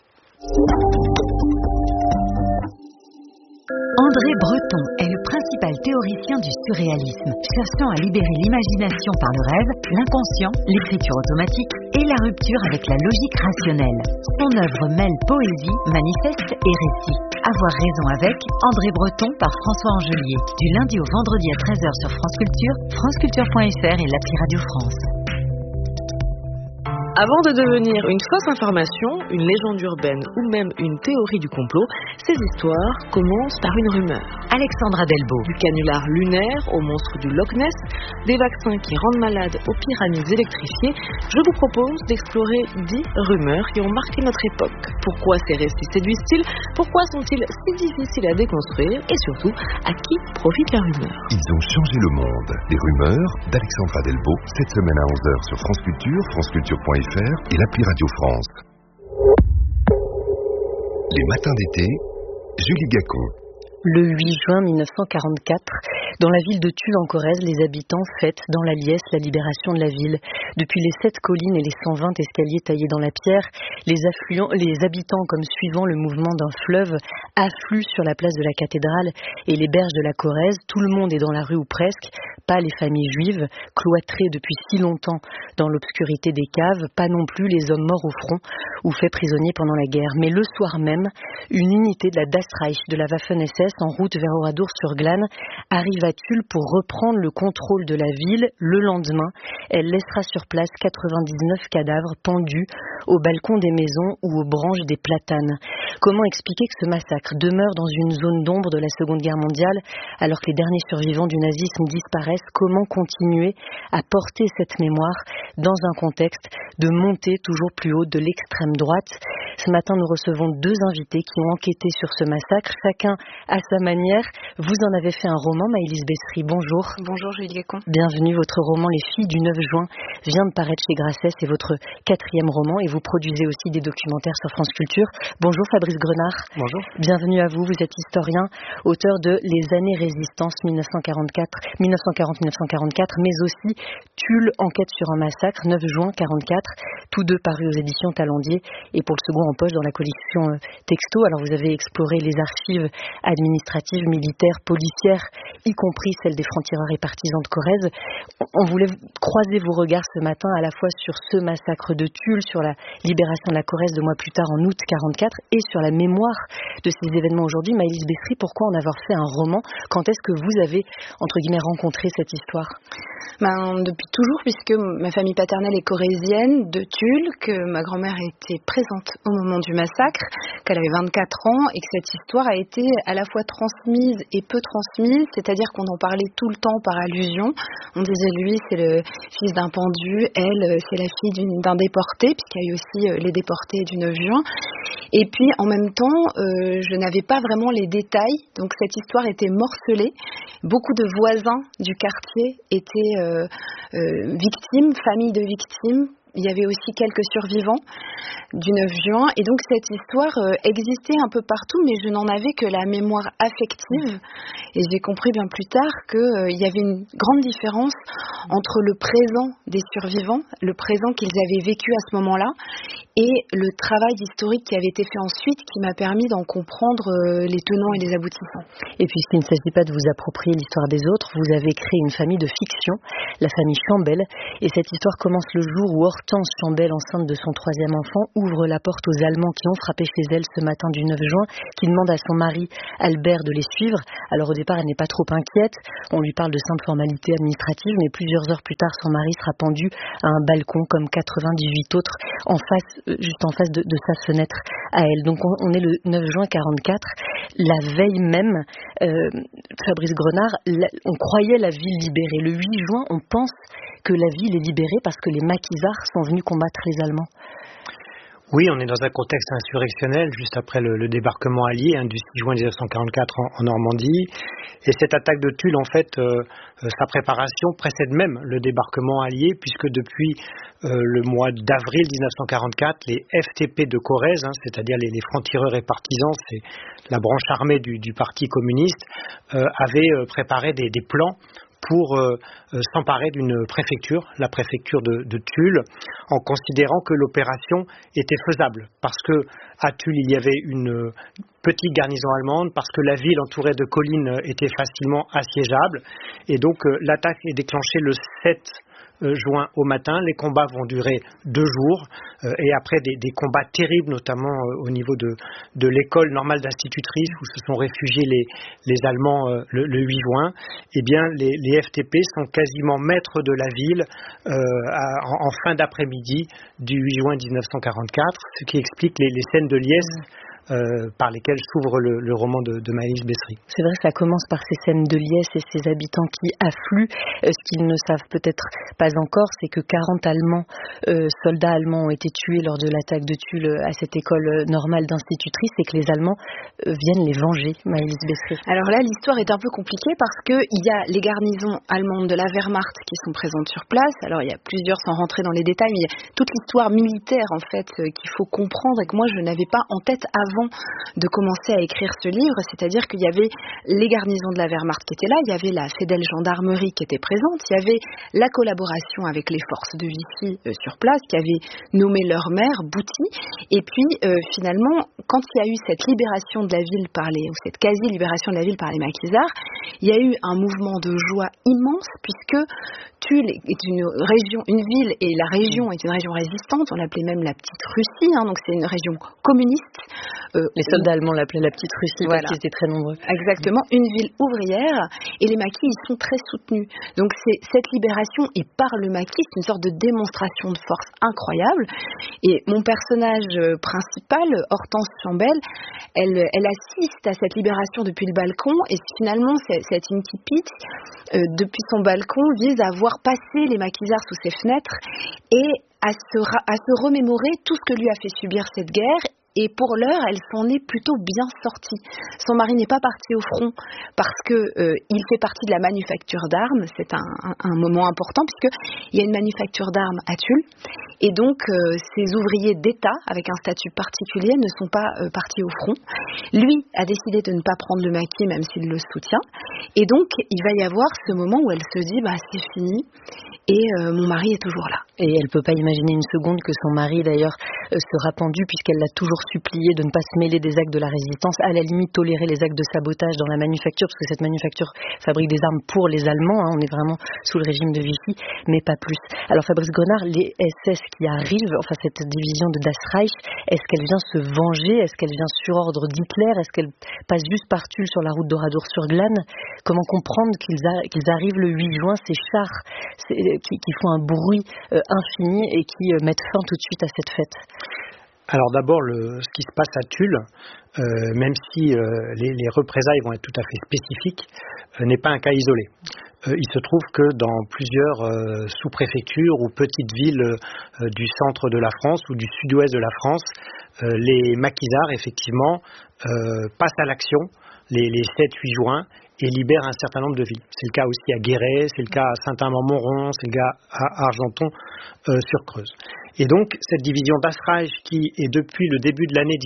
André Breton est le principal théoricien du surréalisme, cherchant à libérer l'imagination par le rêve, l'inconscient, l'écriture automatique et la rupture avec la logique rationnelle. Son œuvre mêle poésie, manifeste et récit. Avoir raison avec André Breton par François Angelier. Du lundi au vendredi à 13h sur France Culture, franceculture.fr et l'appli Radio France. Avant de devenir une fausse information, une légende urbaine ou même une théorie du complot, ces histoires commencent par une rumeur. Alexandra Delbo. Du canular lunaire au monstre du Loch Ness, des vaccins qui rendent malades aux pyramides électrifiées, je vous propose d'explorer 10 rumeurs qui ont marqué notre époque. Pourquoi ces récits séduisent-ils? Pourquoi sont-ils si difficiles à déconstruire? Et surtout, à qui profite la rumeur? Ils ont changé le monde. Les rumeurs d'Alexandra Delbo, cette semaine à 11h sur France Culture, franceculture.fr et l'appli Radio France. Les matins d'été, Julie Gacon. Le 8 juin 1944, dans la ville de Tulle en Corrèze, les habitants fêtent dans la liesse la libération de la ville. Depuis les 7 collines et les 120 escaliers taillés dans la pierre, les habitants, comme suivant le mouvement d'un fleuve, affluent sur la place de la cathédrale et les berges de la Corrèze. Tout le monde est dans la rue ou presque, pas les familles juives, cloîtrées depuis si longtemps dans l'obscurité des caves, pas non plus les hommes morts au front ou faits prisonniers pendant la guerre. Mais le soir même, une unité de la Das Reich de la Waffen-SS en route vers Oradour-sur-Glane arrive à Tulle pour reprendre le contrôle de la ville. Le lendemain, elle laissera sur place 99 cadavres pendus au balcon des maisons ou aux branches des platanes. Comment expliquer que ce massacre demeure dans une zone d'ombre de la Seconde Guerre mondiale alors que les derniers survivants du nazisme disparaissent? Comment continuer à porter cette mémoire dans un contexte de montée toujours plus haute de l'extrême droite? Ce matin, nous recevons 2 invités qui ont enquêté sur ce massacre, chacun à sa manière. Vous en avez fait un roman, Maëlys Bessry, bonjour. Bonjour Julie Gacon. Bienvenue, votre roman Les Filles du 9 juin vient de paraître chez Grasset, c'est votre 4e roman et vous produisez aussi des documentaires sur France Culture. Bonjour Fabrice Grenard. Bonjour. Bienvenue à vous, vous êtes historien, auteur de Les années résistance 1940-1944, mais aussi Tulle, enquête sur un massacre, 9 juin 44, tous 2 parus aux éditions Talendier. Et pour le second en poche dans la collection Texto. Alors vous avez exploré les archives administratives, militaires, policières, y compris celles des francs-tireurs et partisans de Corrèze. On voulait croiser vos regards ce matin à la fois sur ce massacre de Tulle, sur la libération de la Corrèze 2 mois plus tard en août 1944 et sur la mémoire de ces événements aujourd'hui. Maëlys Besry, pourquoi en avoir fait un roman? Quand est-ce que vous avez, entre guillemets, rencontré cette histoire? Depuis toujours, puisque ma famille paternelle est corrézienne de Tulle, que ma grand-mère était présente au moment du massacre, qu'elle avait 24 ans et que cette histoire a été à la fois transmise et peu transmise, c'est-à-dire qu'on en parlait tout le temps par allusion. On disait lui c'est le fils d'un pendu, elle c'est la fille d'un déporté, puisqu'il y a eu aussi les déportés du 9 juin. Et puis en même temps, je n'avais pas vraiment les détails, donc cette histoire était morcelée. Beaucoup de voisins du quartier étaient victimes, familles de victimes. Il y avait aussi quelques survivants du 9 juin. Et donc cette histoire existait un peu partout, mais je n'en avais que la mémoire affective. Et j'ai compris bien plus tard qu'il y avait une grande différence entre le présent des survivants, le présent qu'ils avaient vécu à ce moment-là, et le travail historique qui avait été fait ensuite, qui m'a permis d'en comprendre les tenants et les aboutissants. Et puisqu'il ne s'agit pas de vous approprier l'histoire des autres, vous avez créé une famille de fiction, la famille Chambel. Et cette histoire commence le jour où Hortense Chambel, enceinte de son 3e enfant, ouvre la porte aux Allemands qui ont frappé chez elle ce matin du 9 juin, qui demandent à son mari Albert de les suivre. Alors au départ, elle n'est pas trop inquiète. On lui parle de simples formalités administratives, mais plusieurs heures plus tard, son mari sera pendu à un balcon comme 98 autres, juste en face de sa fenêtre à elle. Donc on est le 9 juin 44. La veille même, Fabrice Grenard, on croyait la ville libérée. Le 8 juin, on pense que la ville est libérée parce que les maquisards sont venus combattre les Allemands. Oui, on est dans un contexte insurrectionnel juste après le débarquement allié du 6 juin 1944 en Normandie. Et cette attaque de Tulle, en fait, sa préparation précède même le débarquement allié, puisque depuis le mois d'avril 1944, les FTP de Corrèze, c'est-à-dire les francs-tireurs et partisans, c'est la branche armée du Parti communiste, avaient préparé des plans pour s'emparer d'une préfecture, la préfecture de Tulle, en considérant que l'opération était faisable, parce que à Tulle il y avait une petite garnison allemande, parce que la ville entourée de collines était facilement assiégeable, et donc l'attaque est déclenchée le 7 juin au matin. Les combats vont durer 2 jours et après des combats terribles, notamment au niveau de l'école normale d'institutrices où se sont réfugiés les Allemands le 8 juin, eh bien les FTP sont quasiment maîtres de la ville en fin d'après-midi du 8 juin 1944, ce qui explique les scènes de liesse par lesquelles s'ouvre le roman de Maëlys Besry. C'est vrai que ça commence par ces scènes de liesse et ces habitants qui affluent. Ce qu'ils ne savent peut-être pas encore, c'est que 40 soldats allemands ont été tués lors de l'attaque de Tulle à cette école normale d'institutrices et que les Allemands viennent les venger, Maëlys Besry. Alors là, l'histoire est un peu compliquée parce qu'il y a les garnisons allemandes de la Wehrmacht qui sont présentes sur place. Alors il y a plusieurs, sans rentrer dans les détails, mais il y a toute l'histoire militaire en fait qu'il faut comprendre et que moi je n'avais pas en tête avant de commencer à écrire ce livre, c'est-à-dire qu'il y avait les garnisons de la Wehrmacht qui étaient là, il y avait la Fedel gendarmerie qui était présente, il y avait la collaboration avec les forces de Vichy sur place qui avaient nommé leur maire, Bouty, et puis finalement, quand il y a eu cette libération de la ville ou cette quasi-libération de la ville par les maquisards, il y a eu un mouvement de joie immense puisque Tulle est une ville et la région est une région résistante, on l'appelait même la petite Russie, donc c'est une région communiste. Les soldats allemands l'appelaient la petite Russie parce qu'ils étaient très nombreux. Exactement, une ville ouvrière et les maquis ils sont très soutenus. Donc c'est cette libération et par le maquis, c'est une sorte de démonstration de force incroyable. Et mon personnage principal, Hortense Chambel, elle assiste à cette libération depuis le balcon et finalement cette incipit depuis son balcon vise à voir passer les maquisards sous ses fenêtres et à se remémorer tout ce que lui a fait subir cette guerre. Et pour l'heure, elle s'en est plutôt bien sortie. Son mari n'est pas parti au front parce que il fait partie de la manufacture d'armes. C'est un moment important puisqu'il y a une manufacture d'armes à Tulle. Et donc, ces ouvriers d'État, avec un statut particulier, ne sont pas partis au front. Lui a décidé de ne pas prendre le maquis, même s'il le soutient. Et donc, il va y avoir ce moment où elle se dit, c'est fini. Et mon mari est toujours là. Et elle ne peut pas imaginer une seconde que son mari, d'ailleurs, sera pendue puisqu'elle l'a toujours supplié de ne pas se mêler des actes de la résistance, à la limite tolérer les actes de sabotage dans la manufacture, parce que cette manufacture fabrique des armes pour les Allemands, on est vraiment sous le régime de Vichy, mais pas plus. Alors Fabrice Grenard, les SS qui arrivent, enfin cette division de Das Reich, est-ce qu'elle vient se venger? Est-ce qu'elle vient sur ordre d'Hitler? Est-ce qu'elle passe juste par Tulle sur la route d'Oradour-sur-Glane? Comment comprendre qu'ils arrivent le 8 juin, ces chars qui font un bruit infini et qui mettent fin tout de suite à cette fête? Alors d'abord, ce qui se passe à Tulle, même si les représailles vont être tout à fait spécifiques, n'est pas un cas isolé. Il se trouve que dans plusieurs sous-préfectures ou petites villes du centre de la France ou du sud-ouest de la France, les maquisards, effectivement, passent à l'action les 7-8 juin et libèrent un certain nombre de villes. C'est le cas aussi à Guéret, c'est le cas à Saint-Amand-Montron, c'est le cas à Argenton-sur-Creuse. Et donc, cette division Das Reich, qui est depuis le début de l'année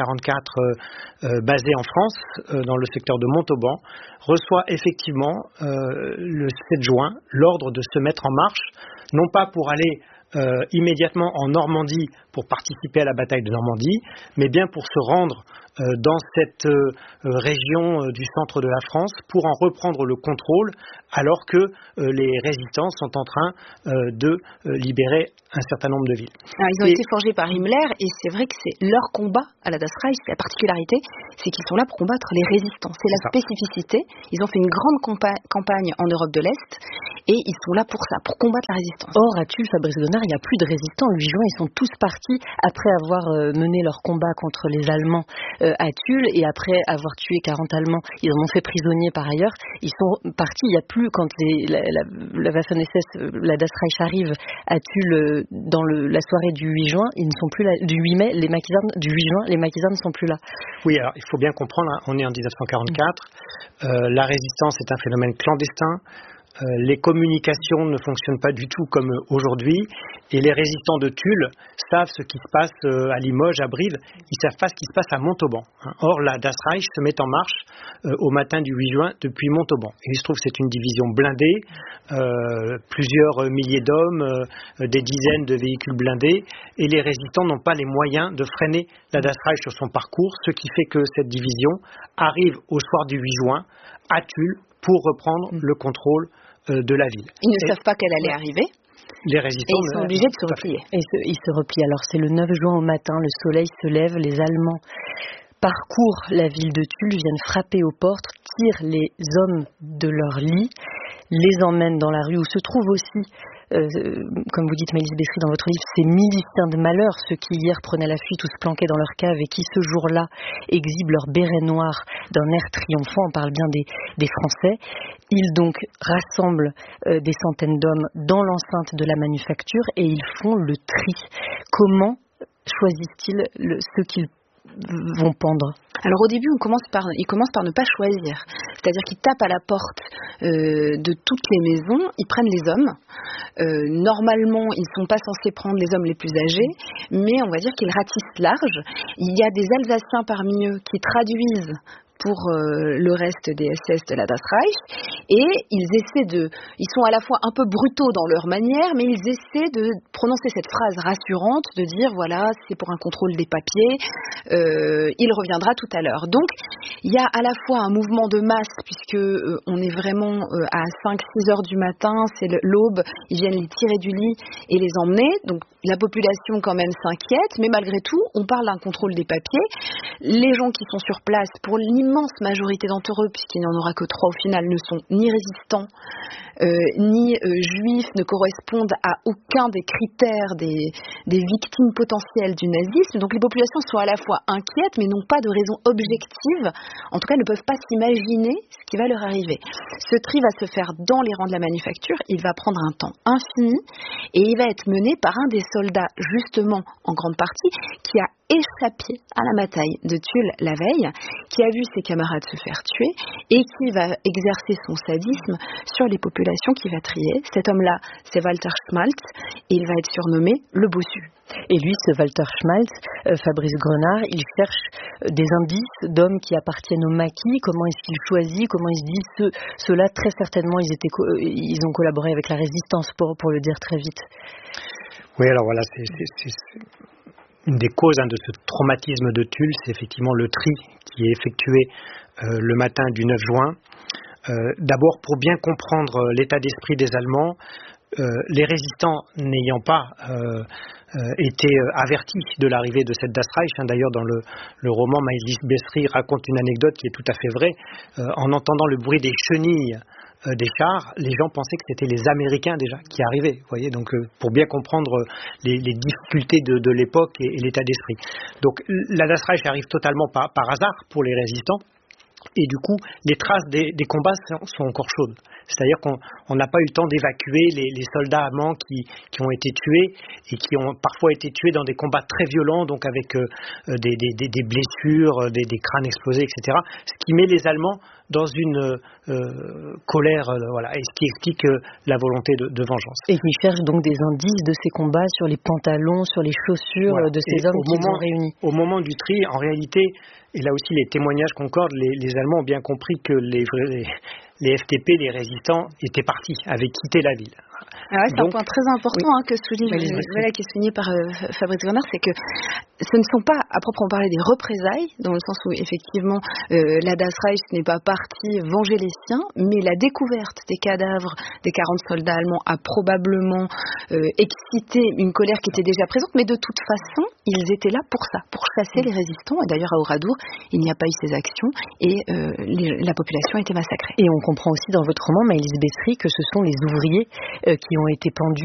1944 basée en France, dans le secteur de Montauban, reçoit effectivement le 7 juin l'ordre de se mettre en marche, non pas pour aller immédiatement en Normandie pour participer à la bataille de Normandie, mais bien pour se rendre dans cette région du centre de la France pour en reprendre le contrôle, alors que les résistants sont en train de libérer un certain nombre de villes. Alors, ils ont été forgés par Himmler et c'est vrai que c'est leur combat à la Das Reich, la particularité, c'est qu'ils sont là pour combattre les résistants. C'est la spécificité. Ils ont fait une grande campagne en Europe de l'Est et ils sont là pour ça, pour combattre la résistance. Or, à Tulle, Fabrice Grenard, il n'y a plus de résistants. Le 8 juin, ils sont tous partis après avoir mené leur combat contre les Allemands à Tulle et après avoir tué 40 Allemands. Ils en ont fait prisonniers par ailleurs. Ils sont partis. Il n'y a plus, quand la Waffen-SS, la Das Reich arrive à Tulle dans la soirée du 8 juin, ils ne sont plus là. Du 8 mai, les maquisards du 8 juin, les maquisards ne sont plus là. Oui, alors il faut bien comprendre, on est en 1944. La résistance est un phénomène clandestin. Les communications ne fonctionnent pas du tout comme aujourd'hui et les résistants de Tulle savent ce qui se passe à Limoges, à Brive, ils savent pas ce qui se passe à Montauban. Or, la Das Reich se met en marche au matin du 8 juin depuis Montauban. Et il se trouve que c'est une division blindée, plusieurs milliers d'hommes, des dizaines de véhicules blindés et les résistants n'ont pas les moyens de freiner la Das Reich sur son parcours, ce qui fait que cette division arrive au soir du 8 juin à Tulle pour reprendre le contrôle de la ville. Ils ne savent pas qu'elle allait arriver. Les résistants et ils sont obligés de se replier. Et ils se replient. Alors c'est le 9 juin au matin, le soleil se lève, les Allemands parcourent la ville de Tulle, viennent frapper aux portes, tirent les hommes de leur lit, les emmènent dans la rue où se trouvent aussi, comme vous dites Maëlys Bétry dans votre livre, ces miliciens de malheur, ceux qui hier prenaient la fuite ou se planquaient dans leur cave et qui ce jour-là exhibent leur béret noir d'un air triomphant, on parle bien des Français. Ils donc rassemblent des centaines d'hommes dans l'enceinte de la manufacture et ils font le tri. Comment choisissent-ils ceux qu'ils vont pendre? Alors au début, ils commencent par ne pas choisir. C'est-à-dire qu'ils tapent à la porte de toutes les maisons, ils prennent les hommes. Normalement, ils ne sont pas censés prendre les hommes les plus âgés, mais on va dire qu'ils ratissent large. Il y a des Alsaciens parmi eux qui traduisent pour le reste des SS de la Das Reich et ils sont à la fois un peu brutaux dans leur manière, mais ils essaient de prononcer cette phrase rassurante de dire voilà, c'est pour un contrôle des papiers, il reviendra tout à l'heure. Donc il y a à la fois un mouvement de masse puisque on est vraiment à 5-6 heures du matin, c'est l'aube, ils viennent les tirer du lit et les emmener, donc la population quand même s'inquiète, mais malgré tout on parle d'un contrôle des papiers. Les gens qui sont sur place, pour l'immense majorité d'entre eux, puisqu'il n'y en aura que 3 au final, ne sont ni résistants, ni juifs, ne correspondent à aucun des critères des victimes potentielles du nazisme. Donc les populations sont à la fois inquiètes, mais n'ont pas de raison objective, en tout cas ne peuvent pas s'imaginer ce qui va leur arriver. Ce tri va se faire dans les rangs de la manufacture, il va prendre un temps infini, et il va être mené par un des soldats, justement, en grande partie, qui a échappé à la bataille de Tulle la veille, qui a vu ses camarades se faire tuer et qui va exercer son sadisme sur les populations qu'il va trier. Cet homme-là, c'est Walter Schmalz et il va être surnommé le bossu. Et lui, ce Walter Schmalz, Fabrice Grenard, il cherche des indices d'hommes qui appartiennent au maquis. Comment est-ce qu'il choisit? Comment il se dit ceux-là, très certainement, ils ont collaboré avec la résistance, pour le dire très vite. Oui, alors voilà, une des causes de ce traumatisme de Tulle, c'est effectivement le tri qui est effectué le matin du 9 juin. D'abord, pour bien comprendre l'état d'esprit des Allemands, les résistants n'ayant pas été avertis de l'arrivée de cette Das Reich, d'ailleurs dans le roman, Maëlys Bessery raconte une anecdote qui est tout à fait vraie. En entendant le bruit des chenilles des chars, les gens pensaient que c'était les Américains déjà qui arrivaient. Vous voyez, donc pour bien comprendre les difficultés de l'époque et l'état d'esprit. Donc la Das Reich arrive totalement par hasard pour les résistants. Et du coup, les traces des combats sont encore chaudes. C'est-à-dire qu'on n'a pas eu le temps d'évacuer les soldats allemands qui ont été tués et qui ont parfois été tués dans des combats très violents, donc avec des blessures, des crânes explosés, etc. Ce qui met les Allemands dans une colère, et ce qui explique la volonté de vengeance. Et qui cherchent donc des indices de ces combats sur les pantalons, sur les chaussures de ces hommes qui sont réunis. Au moment du tri, en réalité, et là aussi les témoignages concordent, les Allemands ont bien compris que les FTP, les résistants, étaient partis, avaient quitté la ville. C'est un point très important que qui est souligné par Fabrice Grenard, c'est que ce ne sont pas, à proprement parler, des représailles, dans le sens où effectivement la Das Reich n'est pas partie venger les siens, mais la découverte des cadavres des 40 soldats allemands a probablement excité une colère qui était déjà présente, mais de toute façon, ils étaient là pour ça, pour chasser les résistants. Et d'ailleurs, à Oradour, il n'y a pas eu ces actions et la population a été massacrée. Et on comprend aussi dans votre roman, Maëlys Bessery, que ce sont les ouvriers qui ont été pendus